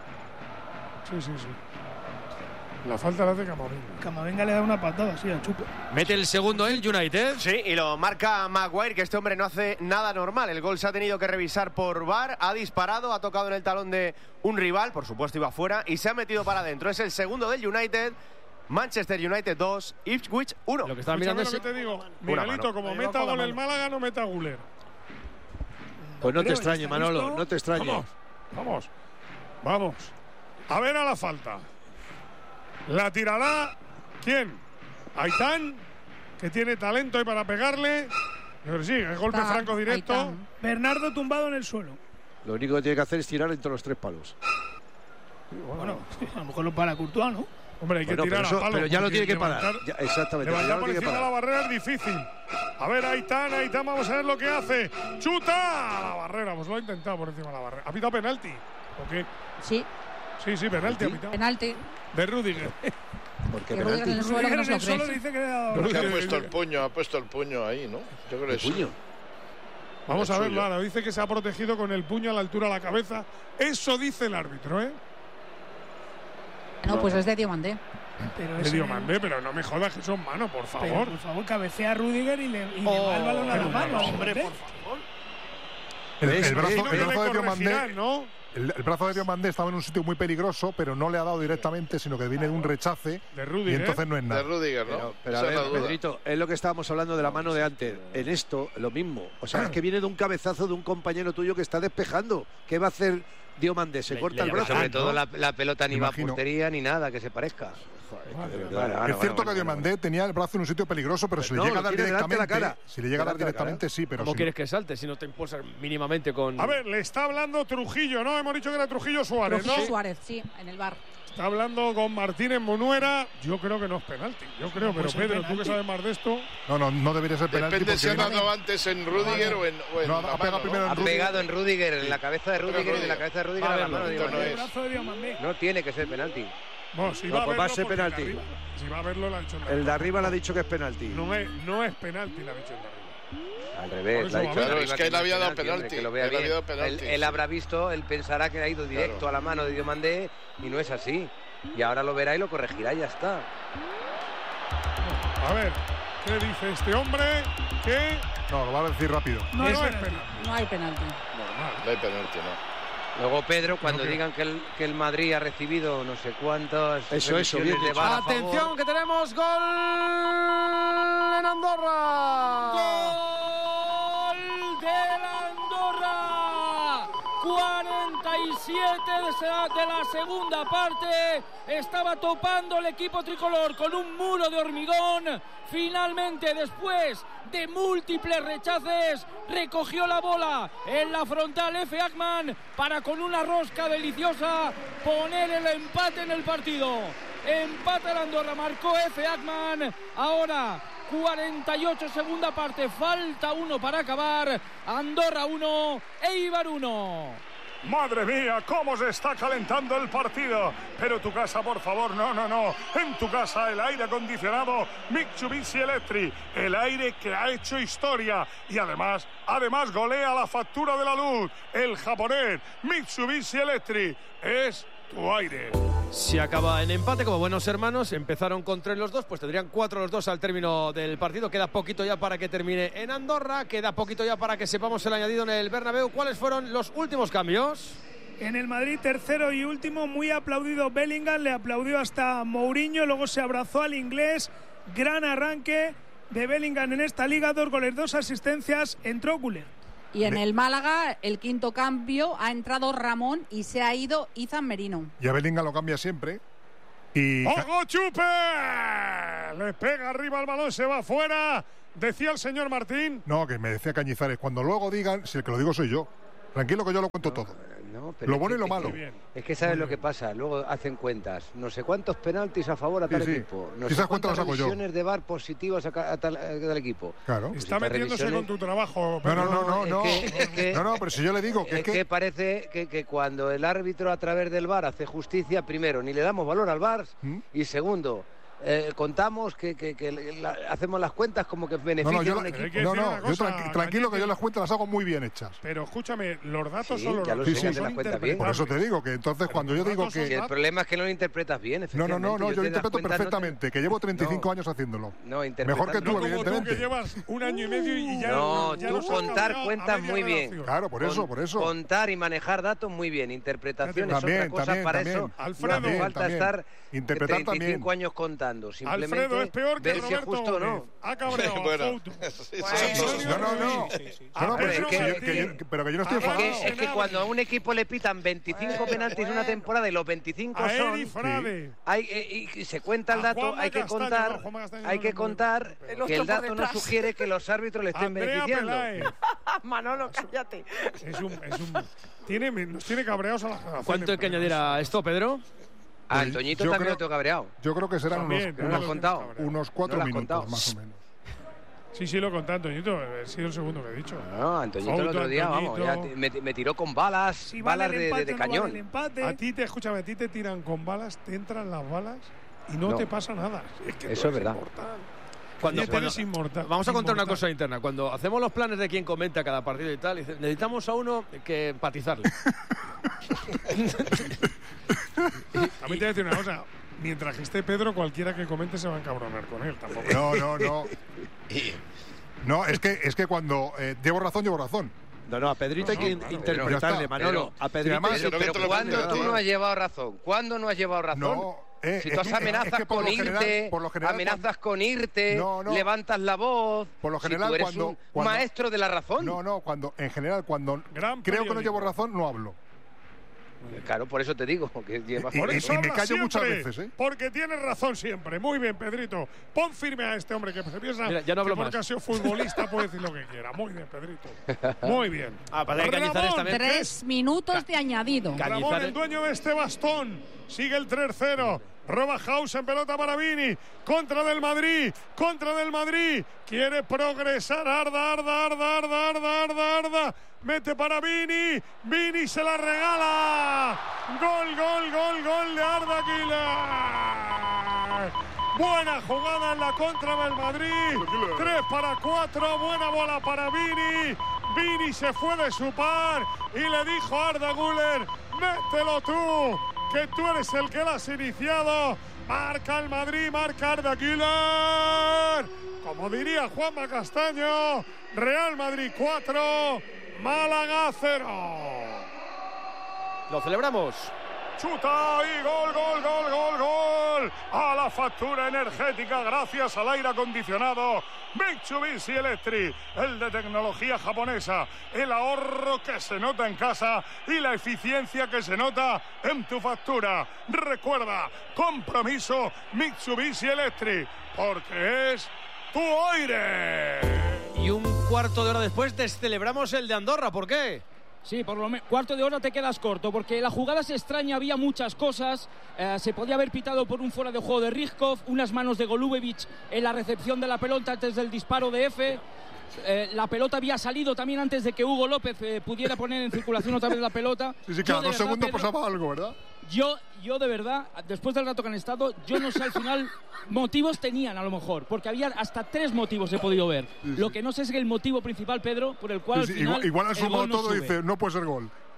Sí. La falta la hace Camavinga. Camavinga le da una patada así al chupo. Mete el segundo el United. Sí, y lo marca Maguire, que este hombre no hace nada normal. El gol se ha tenido que revisar por VAR, ha disparado, ha tocado en el talón de un rival, por supuesto iba fuera, y se ha metido para adentro. Es el segundo del United. Manchester United 2, Ipswich 1. Lo que está mirando es... te digo, Miguelito, como meta gol el Málaga, no meta Guller. Pues no te extrañe, Manolo, no te extrañe. Vamos. A ver a la falta. La tirará, ¿quién? Aitán, que tiene talento ahí para pegarle. Pero sí, el golpe franco directo. Aitán. Bernardo tumbado en el suelo. Lo único que tiene que hacer es tirar entre los 3 palos. Bueno, a lo mejor lo para Courtois, ¿no? Hombre, hay que tirar a palo. Pero ya lo tiene que parar. Ya, exactamente. Levantar por encima de la barrera es difícil. A ver, Aitán, vamos a ver lo que hace. ¡Chuta! A la barrera, pues lo ha intentado por encima de la barrera. ¿Ha pitado penalti? ¿O qué? Sí. Sí, penalti ha pitado. Penalti. De Rüdiger. ¿Por qué Rüdiger en el suelo que no se lo cree. Dice que le ha dado. Porque ha puesto el puño ahí, ¿no? Yo creo que sí. ¿Puño? Vamos a verlo ahora. Dice que se ha protegido con el puño a la altura de la cabeza. Eso dice el árbitro, ¿eh? No, pues es de Diomandé. De Diomandé, pero no me jodas que son manos, por favor. Pero, por favor, cabecea a Rüdiger y le va el balón a la mano. Hombre, por favor. El brazo de Diomandé, ¿no? El brazo de Diomandé estaba en un sitio muy peligroso, pero no le ha dado directamente, sino que viene de un rechace. De Rüdiger. Y entonces no es nada. De Rüdiger, ¿no? Pero a ver, Pedrito, es lo que estábamos hablando de la mano de antes. En esto, lo mismo. O sea, es que viene de un cabezazo de un compañero tuyo que está despejando. ¿Qué va a hacer Diomandé? Se corta el brazo. Sobre todo la pelota ni va a portería ni nada que se parezca. Es cierto que Diomandé tenía el brazo en un sitio peligroso, pero si le llega a dar directamente, si le llega a dar directamente, sí, pero ¿cómo quieres que salte si no te impulsas mínimamente con...? A ver, le está hablando Trujillo, ¿no? Hemos dicho que era Trujillo Suárez, ¿no? Suárez, sí, en el bar. Está hablando con Martínez Munuera. Yo creo que no es penalti. Yo creo, pero Pedro, tú que sabes más de esto. No debería ser penalti. Depende si ha dado antes en Rüdiger o en no, ha pegado primero en Rüdiger. Ha pegado en Rüdiger, en la cabeza de Rüdiger y en la cabeza de Rüdiger a la mano de Diomandé. No tiene que ser penalti. Bueno, si va a va a ser penalti. Si va a verlo, lo ha dicho el de arriba le ha dicho que es penalti. No es penalti, le ha dicho el de arriba. Al revés, claro, es que él había dado penalti. Él habrá visto, él pensará que ha ido directo a la mano de Diomandé y no es así. Y ahora lo verá y lo corregirá y ya está. A ver, ¿qué dice este hombre? ¿Qué? No, lo va a decir rápido. No hay penalti. No hay penalti, no. Luego Pedro, cuando digan que el Madrid ha recibido no sé cuántas eso bien de VAR. Atención, que tenemos gol en Andorra. Gol del Andorra. 47 de la segunda parte. Estaba topando el equipo tricolor con un muro de hormigón. Finalmente, después de múltiples rechaces, recogió la bola en la frontal Efe Akman para, con una rosca deliciosa, poner el empate en el partido. Empata el Andorra, marcó Efe Akman. Ahora 48 segunda parte, falta 1 para acabar. Andorra 1, Eibar 1. Madre mía, cómo se está calentando el partido. Pero tu casa, por favor, no. En tu casa el aire acondicionado Mitsubishi Electric, el aire que ha hecho historia y además golea la factura de la luz. El japonés Mitsubishi Electric es tu aire. Si acaba en empate, como buenos hermanos, empezaron con 3 los dos, pues tendrían 4 los dos al término del partido. Queda poquito ya para que termine en Andorra, queda poquito ya para que sepamos el añadido en el Bernabéu. ¿Cuáles fueron los últimos cambios? En el Madrid, tercero y último, muy aplaudido Bellingham, le aplaudió hasta Mourinho, luego se abrazó al inglés. Gran arranque de Bellingham en esta liga, 2 goles, 2 asistencias, entró Güler. Y en el Málaga, el quinto cambio, ha entrado Ramón y se ha ido Izan Merino. Y a Bellingham lo cambia siempre. Y... ¡Ojo, Chupe! Le pega arriba el balón, se va fuera. Decía el señor Martín. No, que me decía Cañizares. Cuando luego digan, si el que lo digo soy yo. Tranquilo que yo lo cuento todo. Lo bueno y lo malo. Es que sabes lo que pasa. Luego hacen cuentas. No sé cuántos penaltis a favor a tal equipo. No sé cuántas revisiones de VAR positivas a tal equipo. Claro. Pues está metiéndose con tu trabajo. No. No, pero si yo le digo que parece que cuando el árbitro a través del VAR hace justicia, primero, ni le damos valor al VAR y segundo, contamos que hacemos las cuentas como que benefician a un equipo. Tranquilo que yo las cuentas las hago muy bien hechas. Pero escúchame, los datos son los datos. Por eso te digo que entonces cuando yo digo que... el problema es que no lo interpretas bien, No, yo lo interpreto perfectamente, que llevo 35 años haciéndolo. Mejor que tú, evidentemente. Tú que llevas un año y medio y ya... No, tú contar cuentas muy bien. Claro, por eso. Contar y manejar datos muy bien. Interpretación es otra cosa, para eso no hace falta estar 35 años contando. Simplemente Alfredo, es peor que Roberto justo no. Ha cabreado pero que yo no estoy enfadado. Es que cuando a un equipo le pitan 25 penaltis en una temporada y los 25 son y se cuenta el dato, hay que contar que el dato no sugiere que los árbitros le estén beneficiando. Manolo, cállate. Nos tiene cabreados a la generación. ¿Cuánto hay que añadir a esto, Pedro? Al Toñito también lo tengo cabreado. Yo creo que serán unos 4 minutos más o menos. Sí, lo he contado, Antoñito. Ha sido el segundo que he dicho. No, Antoñito el otro día, ya me tiró con balas, balas de cañón. A ti te tiran con balas, te entran las balas y no te pasa nada. Es que eso es verdad. Vamos a contar una cosa interna. Cuando hacemos los planes de quién comenta cada partido y tal, necesitamos a uno que empatizarle. A mí te voy a decir una cosa. Mientras que esté Pedro, cualquiera que comente se va a encabronar con él. Tampoco. No. No, es que cuando llevo razón. No, a Pedrito hay que interpretarle, Manolo. A Pedrito. Pero ¿cuándo tú no has llevado razón? ¿Cuándo no has llevado razón? No. Si tú amenazas con irte, amenazas con irte, levantas la voz. Por lo general, si tú eres un maestro de la razón. No, en general, cuando creo que no llevo razón, no hablo. Claro, por eso te digo que llevas y me callo muchas veces, ¿eh? Porque tienes razón siempre. Muy bien, Pedrito. Pon firme a este hombre que se piensa que porque ha sido futbolista puede decir lo que quiera. Muy bien, Pedrito. Muy bien. Para Cañizares también. 3 minutos de añadido. Ramón, el dueño de este bastón. Sigue el 3-0. Roba House en pelota para Vini. Contra del Madrid. Quiere progresar. Arda. Mete para Vini. Vini se la regala. Gol de Arda Güler. Buena jugada en la contra del Madrid. 3-4. Buena bola para Vini. Vini se fue de su par y le dijo a Arda Güler: mételo tú, que tú eres el que lo has iniciado. Marca el Madrid, marca Arda Güler. Como diría Juanma Castaño, Real Madrid 4, Málaga 0. Lo celebramos. Chuta y gol. A la factura energética gracias al aire acondicionado Mitsubishi Electric, el de tecnología japonesa, el ahorro que se nota en casa y la eficiencia que se nota en tu factura. Recuerda, compromiso Mitsubishi Electric, porque es tu aire. Y un cuarto de hora después descelebramos el de Andorra. ¿Por qué? Sí, por lo menos cuarto de hora te quedas corto, porque la jugada se extraña, había muchas cosas. Se podía haber pitado por un fuera de juego de Rijkov, unas manos de Golubevic en la recepción de la pelota antes del disparo de Efe. La pelota había salido también antes de que Hugo López pudiera poner en circulación otra vez la pelota. Sí, cada 2 segundos pasaba algo, ¿verdad? Yo de verdad, después del rato que han estado, yo no sé al final, motivos tenían a lo mejor, porque había hasta 3 motivos he podido ver. Sí. Lo que no sé es el motivo principal, Pedro, por el cual al final igual han sumado todo y dice, no puede ser gol.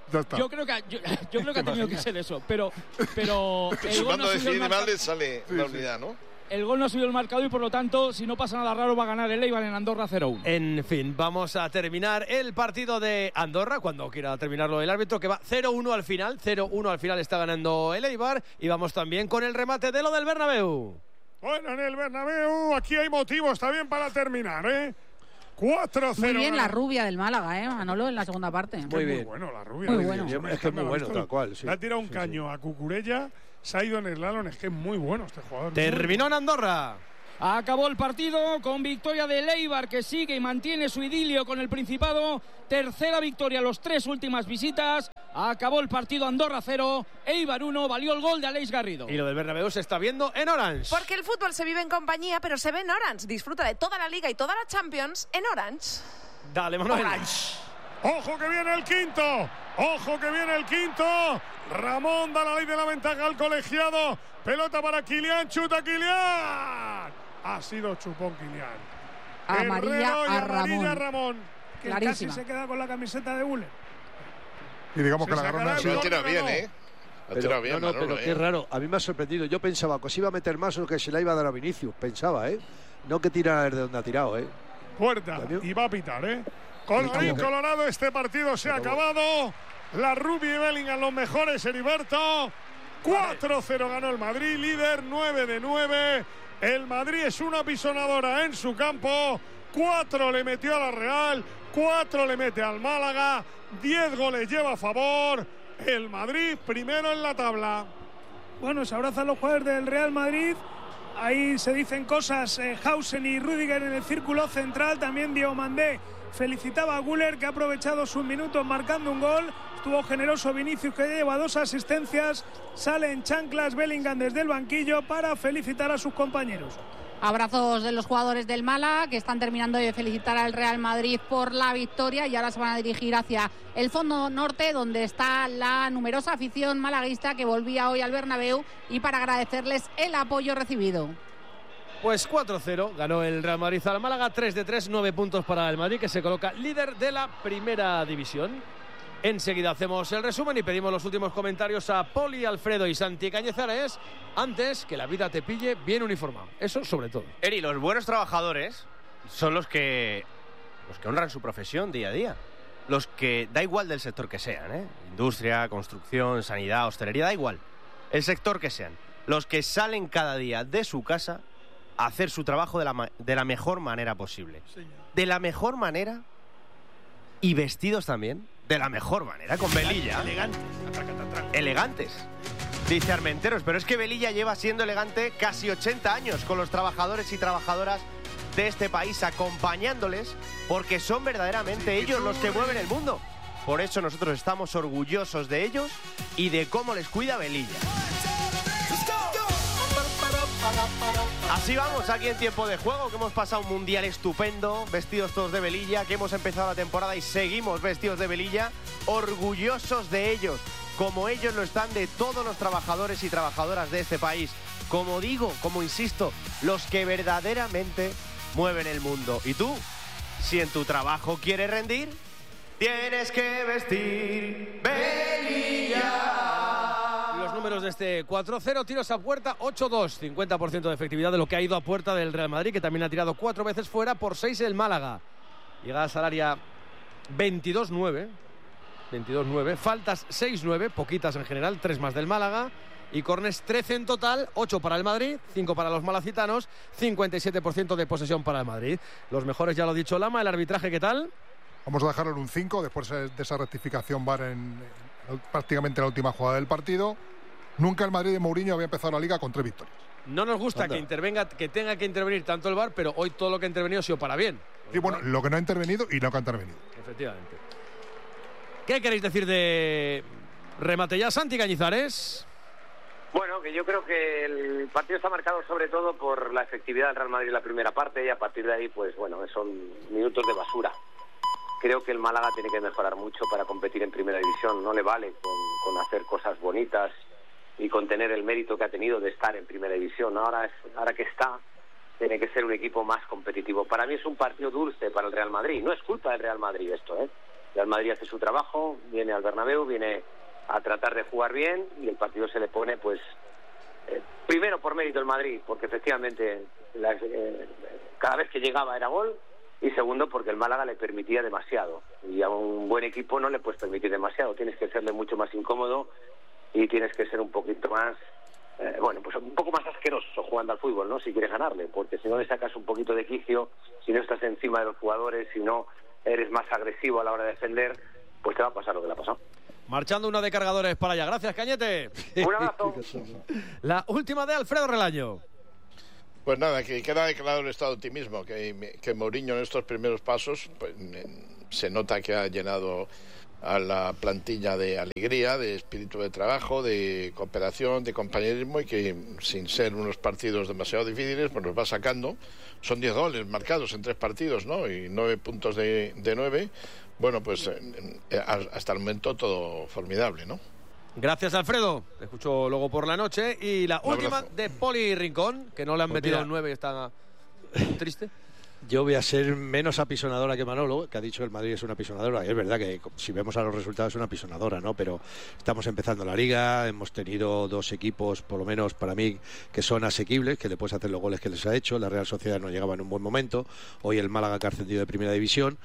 Yo creo que ha tenido que ser eso, pero el gol no sale la unidad, ¿no? El gol no ha subido el marcador y por lo tanto, si no pasa nada raro, va a ganar el Eibar en Andorra 0-1. En fin, vamos a terminar el partido de Andorra, cuando quiera terminarlo el árbitro, que va 0-1 al final. 0-1 al final está ganando el Eibar. Y vamos también con el remate de lo del Bernabéu. Bueno, en el Bernabéu aquí hay motivos también para terminar, ¿eh? 4-0. Muy bien la rubia del Málaga, Manolo, en la segunda parte. Muy bien. Muy bueno la rubia. Muy bueno. Es que es muy bueno, tal cual. Sí. Le ha tirado un caño a Cucurella, se ha ido en el slalom, es que es muy bueno este jugador. Terminó en Andorra. Acabó el partido con victoria del Eibar, que sigue y mantiene su idilio con el Principado. Tercera victoria en las 3 últimas visitas. Acabó el partido Andorra 0, Eibar 1, valió el gol de Aleix Garrido. Y lo del Bernabéu se está viendo en Orange. Porque el fútbol se vive en compañía, pero se ve en Orange. Disfruta de toda la Liga y toda la Champions en Orange. Dale, Manuel. Orange. ¡Ojo que viene el quinto! ¡Ojo que viene el quinto! Ramón da la ley de la ventaja al colegiado. Pelota para Kylian, chuta Kylian. Ha sido chupón Kylian. Amarilla a Ramón. Que casi se queda con la camiseta de Guller. Y digamos que la agarró. Se lo tira bien, ¿eh? Pero qué raro. A mí me ha sorprendido. Yo pensaba que se iba a meter más o que se la iba a dar a Vinicius. Pensaba, ¿eh? No que tira desde donde ha tirado, ¿eh? Puerta. Y va a pitar, ¿eh? Colorín colorado, este partido se ha acabado. La Rubia y Bellingham los mejores, Heriberto. 4-0 ganó el Madrid, líder 9 de 9. El Madrid es una pisonadora en su campo. 4 le metió a la Real, 4 le mete al Málaga, 10 goles lleva a favor. El Madrid primero en la tabla. Bueno, se abrazan los jugadores del Real Madrid. Ahí se dicen cosas. Hausen y Rüdiger en el círculo central. También Diomandé felicitaba a Güler, que ha aprovechado sus minutos marcando un gol. Estuvo generoso Vinicius, que lleva 2 asistencias. Sale en chanclas Bellingham desde el banquillo para felicitar a sus compañeros. Abrazos de los jugadores del Málaga, que están terminando de felicitar al Real Madrid por la victoria, y ahora se van a dirigir hacia el fondo norte, donde está la numerosa afición malaguista que volvía hoy al Bernabéu, y para agradecerles el apoyo recibido. Pues 4-0 ganó el Real Madrid al Málaga, 3 de 3, 9 puntos para el Madrid, que se coloca líder de la primera división. Enseguida hacemos el resumen y pedimos los últimos comentarios a Poli, Alfredo y Santi Cañizares, antes que la vida te pille bien uniformado. Eso sobre todo. Eri, los buenos trabajadores son los que honran su profesión día a día. Los que, da igual del sector que sean, ¿eh? Industria, construcción, sanidad, hostelería, da igual. El sector que sean. Los que salen cada día de su casa a hacer su trabajo de la mejor manera posible. De la mejor manera, y vestidos también de la mejor manera, con velilla. Elegantes. Dice Armenteros, pero es que Velilla lleva siendo elegante casi 80 años con los trabajadores y trabajadoras de este país, acompañándoles, porque son verdaderamente ellos los que mueven el mundo. Por eso nosotros estamos orgullosos de ellos y de cómo les cuida Velilla. Así vamos aquí en tiempo de juego, que hemos pasado un mundial estupendo, vestidos todos de Velilla, que hemos empezado la temporada y seguimos vestidos de Velilla, orgullosos de ellos, como ellos lo están de todos los trabajadores y trabajadoras de este país. Como digo, como insisto, los que verdaderamente mueven el mundo. Y tú, si en tu trabajo quieres rendir, tienes que vestir Velilla. Los números de este 4-0, tiros a puerta 8-2, 50% de efectividad de lo que ha ido a puerta del Real Madrid, que también ha tirado 4 veces fuera, por 6 el Málaga. Llegadas al área 22-9, faltas 6-9, poquitas en general, 3 más del Málaga, y córners 13 en total, 8 para el Madrid, 5 para los malacitanos, 57% de posesión para el Madrid. Los mejores, ya lo ha dicho Lama. El arbitraje, ¿qué tal? Vamos a dejarlo en un 5 después de esa rectificación VAR en prácticamente la última jugada del partido. Nunca el Madrid de Mourinho había empezado la Liga con 3 victorias. No nos gusta que tenga que intervenir tanto el VAR, pero hoy todo lo que ha intervenido ha sido para bien. Sí, bueno, lo que no ha intervenido y lo que ha intervenido. Efectivamente. ¿Qué queréis decir de remate ya, Santi Cañizares? Bueno, que yo creo que el partido está marcado sobre todo por la efectividad del Real Madrid en la primera parte, y a partir de ahí, pues bueno, son minutos de basura. Creo que el Málaga tiene que mejorar mucho para competir en primera división. No le vale con hacer cosas bonitas y con tener el mérito que ha tenido de estar en primera división. Ahora que está, tiene que ser un equipo más competitivo. Para mí es un partido dulce para el Real Madrid. No es culpa del Real Madrid esto, ¿eh? Real Madrid hace su trabajo, viene al Bernabéu, viene a tratar de jugar bien y el partido se le pone, pues, primero por mérito el Madrid, porque efectivamente cada vez que llegaba era gol, y segundo porque el Málaga le permitía demasiado, y a un buen equipo no le puedes permitir demasiado, tienes que serle mucho más incómodo y tienes que ser un poquito más, pues un poco más asqueroso jugando al fútbol, ¿no? Si quieres ganarle, porque si no le sacas un poquito de quicio, si no estás encima de los jugadores, si no eres más agresivo a la hora de defender, pues te va a pasar lo que le ha pasado. Marchando una de cargadores para allá. Gracias, Cañete. Un abrazo. La última de Alfredo Relaño. Pues nada, que queda declarado el estado de optimismo, que Mourinho en estos primeros pasos pues, se nota que ha llenado a la plantilla de alegría, de espíritu de trabajo, de cooperación, de compañerismo, y que sin ser unos partidos demasiado difíciles, pues los va sacando. Son 10 goles marcados en 3 partidos, ¿no? Y 9 puntos de 9. Bueno, pues hasta el momento todo formidable, ¿no? Gracias, Alfredo. Te escucho luego por la noche. Y la última de Poli Rincón, que no le han metido el 9 y está triste. Yo voy a ser menos apisonadora que Manolo, que ha dicho que el Madrid es una apisonadora. Y es verdad que si vemos a los resultados es una apisonadora, ¿no? Pero estamos empezando la Liga, hemos tenido 2 equipos, por lo menos para mí, que son asequibles, que le puedes hacer los goles que les ha hecho. La Real Sociedad no llegaba en un buen momento. Hoy el Málaga, que ha ascendido de Primera División.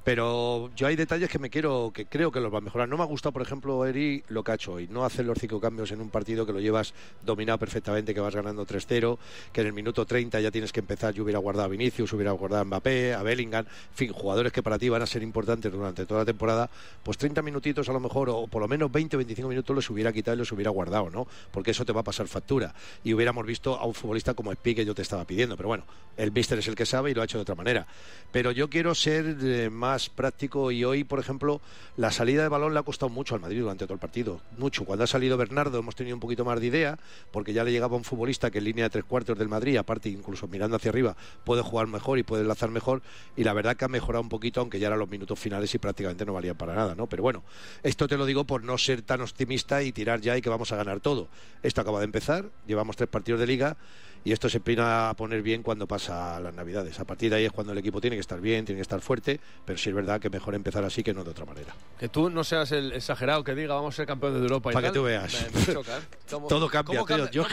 Pero yo hay detalles que creo que los va a mejorar. No me ha gustado, por ejemplo, Eri, lo que ha hecho hoy. No hacer los 5 cambios en un partido que lo llevas dominado perfectamente, que vas ganando 3-0, que en el minuto 30 ya tienes que empezar. Yo hubiera guardado a Vinicius, hubiera guardado a Mbappé, a Bellingham, en fin, jugadores que para ti van a ser importantes durante toda la temporada. Pues 30 minutitos a lo mejor, o por lo menos 20 o 25 minutos los hubiera quitado y los hubiera guardado, ¿no? Porque eso te va a pasar factura. Y hubiéramos visto a un futbolista como Espi, que yo te estaba pidiendo. Pero bueno, el míster es el que sabe y lo ha hecho de otra manera. Pero yo quiero ser más práctico, y hoy, por ejemplo, la salida de balón le ha costado mucho al Madrid durante todo el partido, mucho. Cuando ha salido Bernardo hemos tenido un poquito más de idea, porque ya le llegaba un futbolista que en línea de 3/4 del Madrid, aparte incluso mirando hacia arriba, puede jugar mejor y puede enlazar mejor, y la verdad que ha mejorado un poquito, aunque ya eran los minutos finales y prácticamente no valían para nada, ¿no? Pero bueno, esto te lo digo por no ser tan optimista y tirar ya y que vamos a ganar todo. Esto acaba de empezar, llevamos 3 partidos de Liga, y esto se empieza a poner bien cuando pasa las Navidades. A partir de ahí es cuando el equipo tiene que estar bien, tiene que estar fuerte, pero sí es verdad que mejor empezar así que no de otra manera. Que tú no seas el exagerado que diga vamos a ser campeones de Europa. Para que tú veas. Me choca, ¿eh? Todo cambia, tío. Yo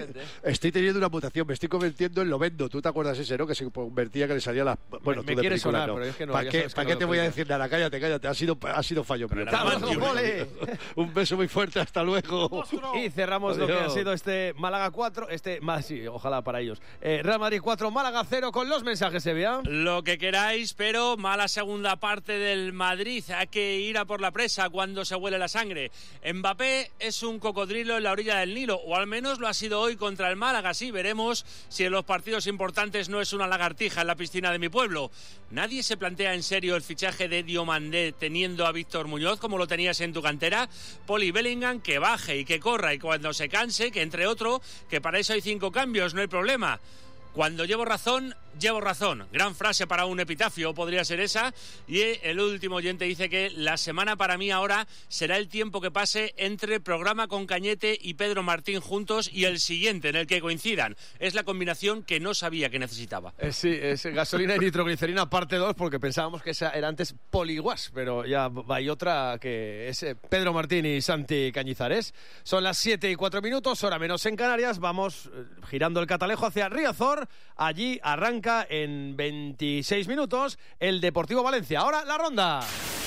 estoy teniendo una mutación, me estoy convirtiendo en Lovendo. ¿Tú te acuerdas ese, no? Que se convertía, que le salía la... Bueno, me quieres sonar, no. Pero es que no. ¿Para qué te voy a decir nada? Cállate. Ha sido fallo. Un beso muy fuerte, hasta luego. Y cerramos lo que ha sido este Málaga 4, sí, ojalá para ellos. Real Madrid 4, Málaga 0, con los mensajes, Sevilla. Lo que queráis, pero mala segunda parte del Madrid. Hay que ir a por la presa cuando se huele la sangre. Mbappé es un cocodrilo en la orilla del Nilo, o al menos lo ha sido hoy contra el Málaga. Sí, veremos si en los partidos importantes no es una lagartija en la piscina de mi pueblo. Nadie se plantea en serio el fichaje de Diomandé teniendo a Víctor Muñoz como lo tenías en tu cantera. Poli Bellingham, que baje y que corra, y cuando se canse, que entre otro, que para eso hay 5 cambios, no hay problema. Cuando llevo razón, llevo razón. Gran frase para un epitafio, podría ser esa. Y el último oyente dice que la semana para mí ahora será el tiempo que pase entre programa con Cañete y Pedro Martín juntos y el siguiente en el que coincidan. Es la combinación que no sabía que necesitaba. Sí, es gasolina y nitroglicerina parte 2, porque pensábamos que esa era antes Poliguas, pero ya hay otra que es Pedro Martín y Santi Cañizares. Son las 7:04, hora menos en Canarias. Vamos girando el catalejo hacia Riazor. Allí arranca en 26 minutos el Deportivo Valencia. Ahora la ronda.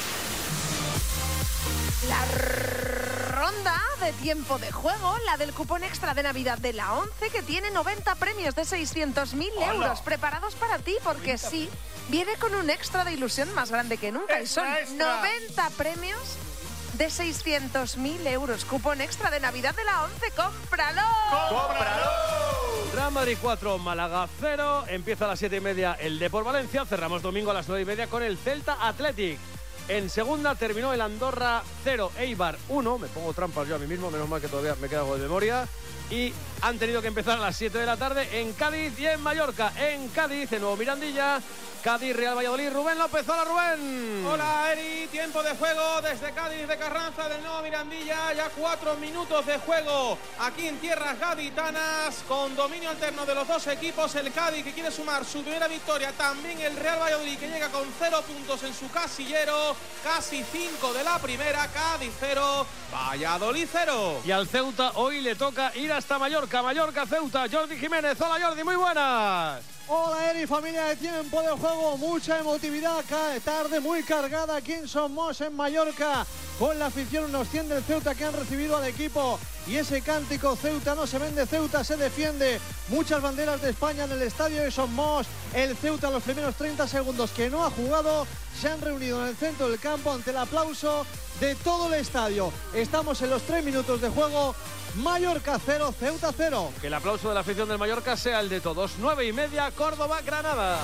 La ronda de tiempo de juego, la del cupón extra de Navidad de la 11, que tiene 90 premios de 600.000 euros preparados para ti, porque sí, viene con un extra de ilusión más grande que nunca. Y son 90 premios de 600.000 euros. Cupón extra de Navidad de la 11. ¡Cómpralo! ¡Cómpralo! Real Madrid 4, Málaga 0. Empieza a las 7:30 el Depor Valencia. Cerramos domingo a las 9:30 con el Celta Athletic. En segunda terminó el Andorra 0, Eibar 1. Me pongo trampas yo a mí mismo, menos mal que todavía me queda algo de memoria. Y han tenido que empezar a las 7 de la tarde en Cádiz y en Mallorca. En Cádiz, en Nuevo Mirandilla, Cádiz, Real Valladolid. Rubén López, hola Rubén. Hola Eri, tiempo de juego desde Cádiz de Carranza del Nuevo Mirandilla, ya 4 minutos de juego aquí en tierras gaditanas, con dominio alterno de los dos equipos, el Cádiz que quiere sumar su primera victoria, también el Real Valladolid que llega con 0 puntos en su casillero, casi 5 de la primera, Cádiz 0, Valladolid 0. Y al Ceuta hoy le toca ir hasta Mallorca, Ceuta, Jordi Jiménez, hola Jordi, muy buenas. Hola Eri, familia de tiempo de juego, mucha emotividad, cada tarde muy cargada aquí en Somos, en Mallorca, con la afición, unos 100 del Ceuta que han recibido al equipo y ese cántico Ceuta no se vende, Ceuta se defiende, muchas banderas de España en el estadio de Somos, el Ceuta los primeros 30 segundos que no ha jugado, se han reunido en el centro del campo ante el aplauso de todo el estadio, estamos en los 3 minutos de juego. Mallorca 0, Ceuta 0. Que el aplauso de la afición del Mallorca sea el de todos. 9:30, Córdoba, Granada.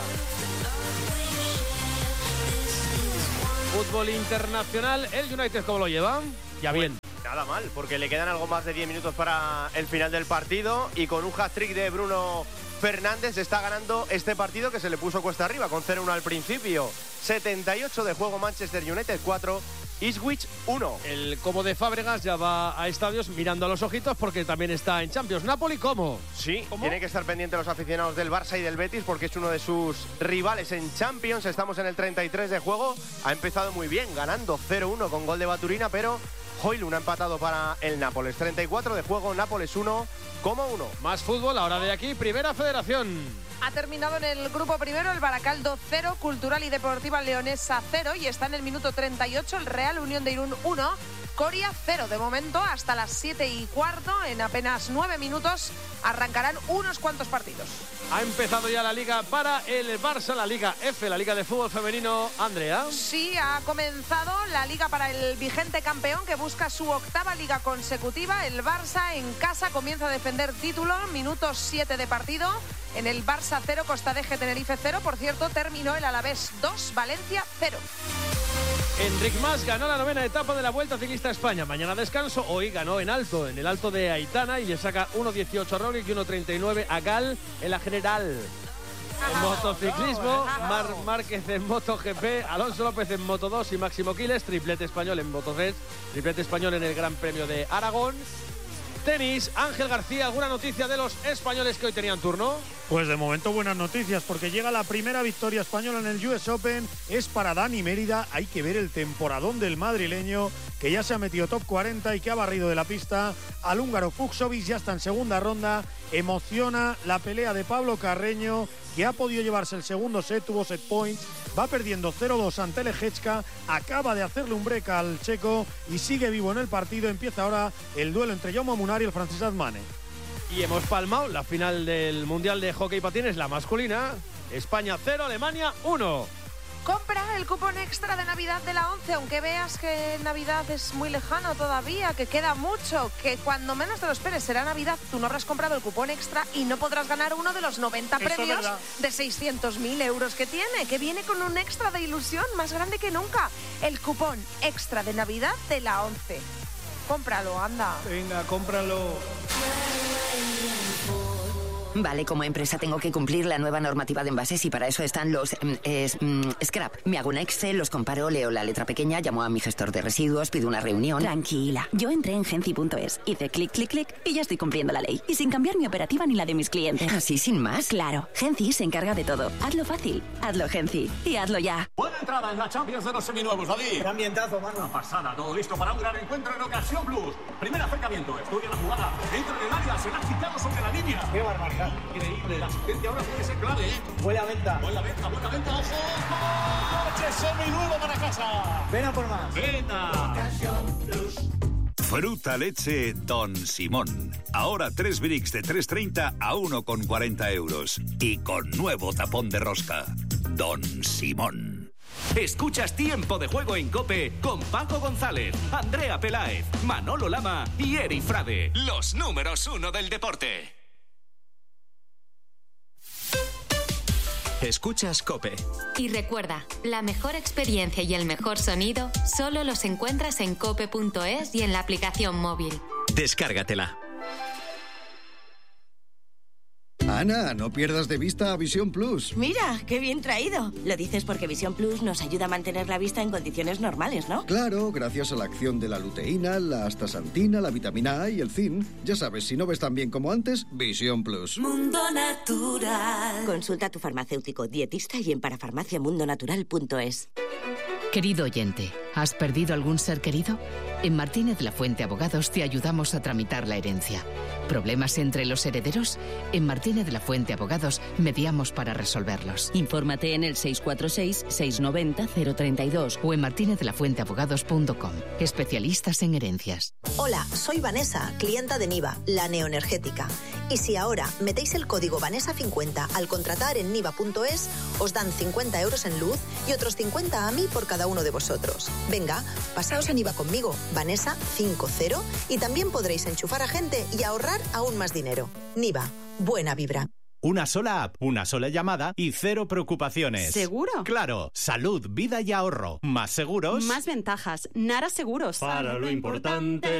Fútbol internacional, el United, ¿cómo lo lleva? Ya bien. Nada mal, porque le quedan algo más de 10 minutos para el final del partido y con un hat-trick de Bruno Fernández está ganando este partido que se le puso cuesta arriba con 0-1 al principio. 78 de juego, Manchester United 4. Ipswich 1. El Como de Fábregas ya va a estadios mirando a los ojitos porque también está en Champions. Napoli, ¿cómo? Sí, tiene que estar pendiente los aficionados del Barça y del Betis porque es uno de sus rivales en Champions. Estamos en el 33 de juego. Ha empezado muy bien, ganando 0-1 con gol de Baturina, pero Højlund ha empatado para el Nápoles. 34 de juego, Nápoles 1, Como 1. Más fútbol, ahora de aquí, Primera Federación. Ha terminado en el grupo primero el Baracaldo 0, Cultural y Deportiva Leonesa 0 y está en el minuto 38 el Real Unión de Irún 1, Coria 0. De momento hasta las 7:15, en apenas 9 minutos arrancarán unos cuantos partidos. Ha empezado ya la liga para el Barça, la Liga F, la Liga de Fútbol Femenino, Andrea. Sí, ha comenzado la liga para el vigente campeón que busca su 8ª liga consecutiva. El Barça en casa comienza a defender título, minuto 7 de partido. En el Barça 0, Costa Deje Tenerife 0. Por cierto, terminó el Alavés 2, Valencia 0. Enric Mas ganó la 9ª etapa de la Vuelta Ciclista a España. Mañana descanso, hoy ganó en el Alto de Aitana y le saca 1:18 a Roglic y 1:39 a Gal en la general. En motociclismo, Marc Márquez en MotoGP, Alonso López en Moto2 y Máximo Quiles, triplete español en Moto3, triplete español en el Gran Premio de Aragón. Tenis, Ángel García, ¿alguna noticia de los españoles que hoy tenían turno? Pues de momento buenas noticias, porque llega la primera victoria española en el US Open, es para Dani Mérida. Hay que ver el temporadón del madrileño, que ya se ha metido top 40 y que ha barrido de la pista al húngaro Fucsovics, ya está en segunda ronda. Emociona la pelea de Pablo Carreño, que ha podido llevarse el segundo set, tuvo set points, va perdiendo 0-2 ante Leječka, acaba de hacerle un break al checo y sigue vivo en el partido. Empieza ahora el duelo entre Jaume Munar y el francés Admane. Y hemos palmado la final del Mundial de Hockey Patines, la masculina. España 0, Alemania 1. Compra el cupón extra de Navidad de la 11, aunque veas que Navidad es muy lejano todavía, que queda mucho, que cuando menos te lo esperes será Navidad, tú no habrás comprado el cupón extra y no podrás ganar uno de los 90 premios de 600.000 euros que tiene, que viene con un extra de ilusión más grande que nunca. El cupón extra de Navidad de la 11. Cómpralo, anda. Venga, cómpralo. Vale, como empresa tengo que cumplir la nueva normativa de envases y para eso están los scrap. Me hago un Excel, los comparo, leo la letra pequeña, llamo a mi gestor de residuos, pido una reunión. Tranquila, yo entré en Genci.es, hice clic, clic, clic y ya estoy cumpliendo la ley. Y sin cambiar mi operativa ni la de mis clientes. ¿Así sin más? Claro, Genci se encarga de todo. Hazlo fácil, hazlo Genci y hazlo ya. Buena entrada en la Champions de los seminuevos, David. Qué ambientazo, mano. Una pasada, todo listo para un gran encuentro en Ocasión Plus. Primer acercamiento, estudia la jugada, entra en el área, se la ha quitado sobre la línea. Qué barbaridad. Increíble, la asistencia ahora puede ser clave, ¿eh? Buena venta. Buena venta, ojo. ¡Coche seminuevo para casa! Ven a por más. Venga. Fruta leche Don Simón. Ahora 3 bricks de 3,30 a 1,40 euros. Y con nuevo tapón de rosca. Don Simón. Escuchas Tiempo de Juego en COPE con Paco González, Andrea Peláez, Manolo Lama y Eri Frade. Los números 1 del deporte. Escuchas COPE. Y recuerda, la mejor experiencia y el mejor sonido solo los encuentras en cope.es y en la aplicación móvil. Descárgatela. Ana, no pierdas de vista a Visión Plus. Mira, qué bien traído. Lo dices porque Visión Plus nos ayuda a mantener la vista en condiciones normales, ¿no? Claro, gracias a la acción de la luteína, la astaxantina, la vitamina A y el zinc. Ya sabes, si no ves tan bien como antes, Visión Plus. Mundo Natural. Consulta a tu farmacéutico, dietista y en parafarmaciamundonatural.es. Querido oyente, ¿has perdido algún ser querido? En Martínez de la Fuente Abogados te ayudamos a tramitar la herencia. ¿Problemas entre los herederos? En Martínez de la Fuente Abogados mediamos para resolverlos. Infórmate en el 646-690-032 o en martinezelafuenteabogados.com. Especialistas en herencias. Hola, soy Vanessa, clienta de Niva, la neoenergética. Y si ahora metéis el código Vanessa50 al contratar en niva.es, os dan 50 euros en luz y otros 50 a mí por cada uno de vosotros. Venga, pasaos a Niva conmigo, Vanessa50, y también podréis enchufar a gente y ahorrar aún más dinero. Niva, buena vibra. Una sola app, una sola llamada y cero preocupaciones. ¿Seguro? Claro, salud, vida y ahorro. Más seguros. Más ventajas. Nara Seguros. Para lo importante.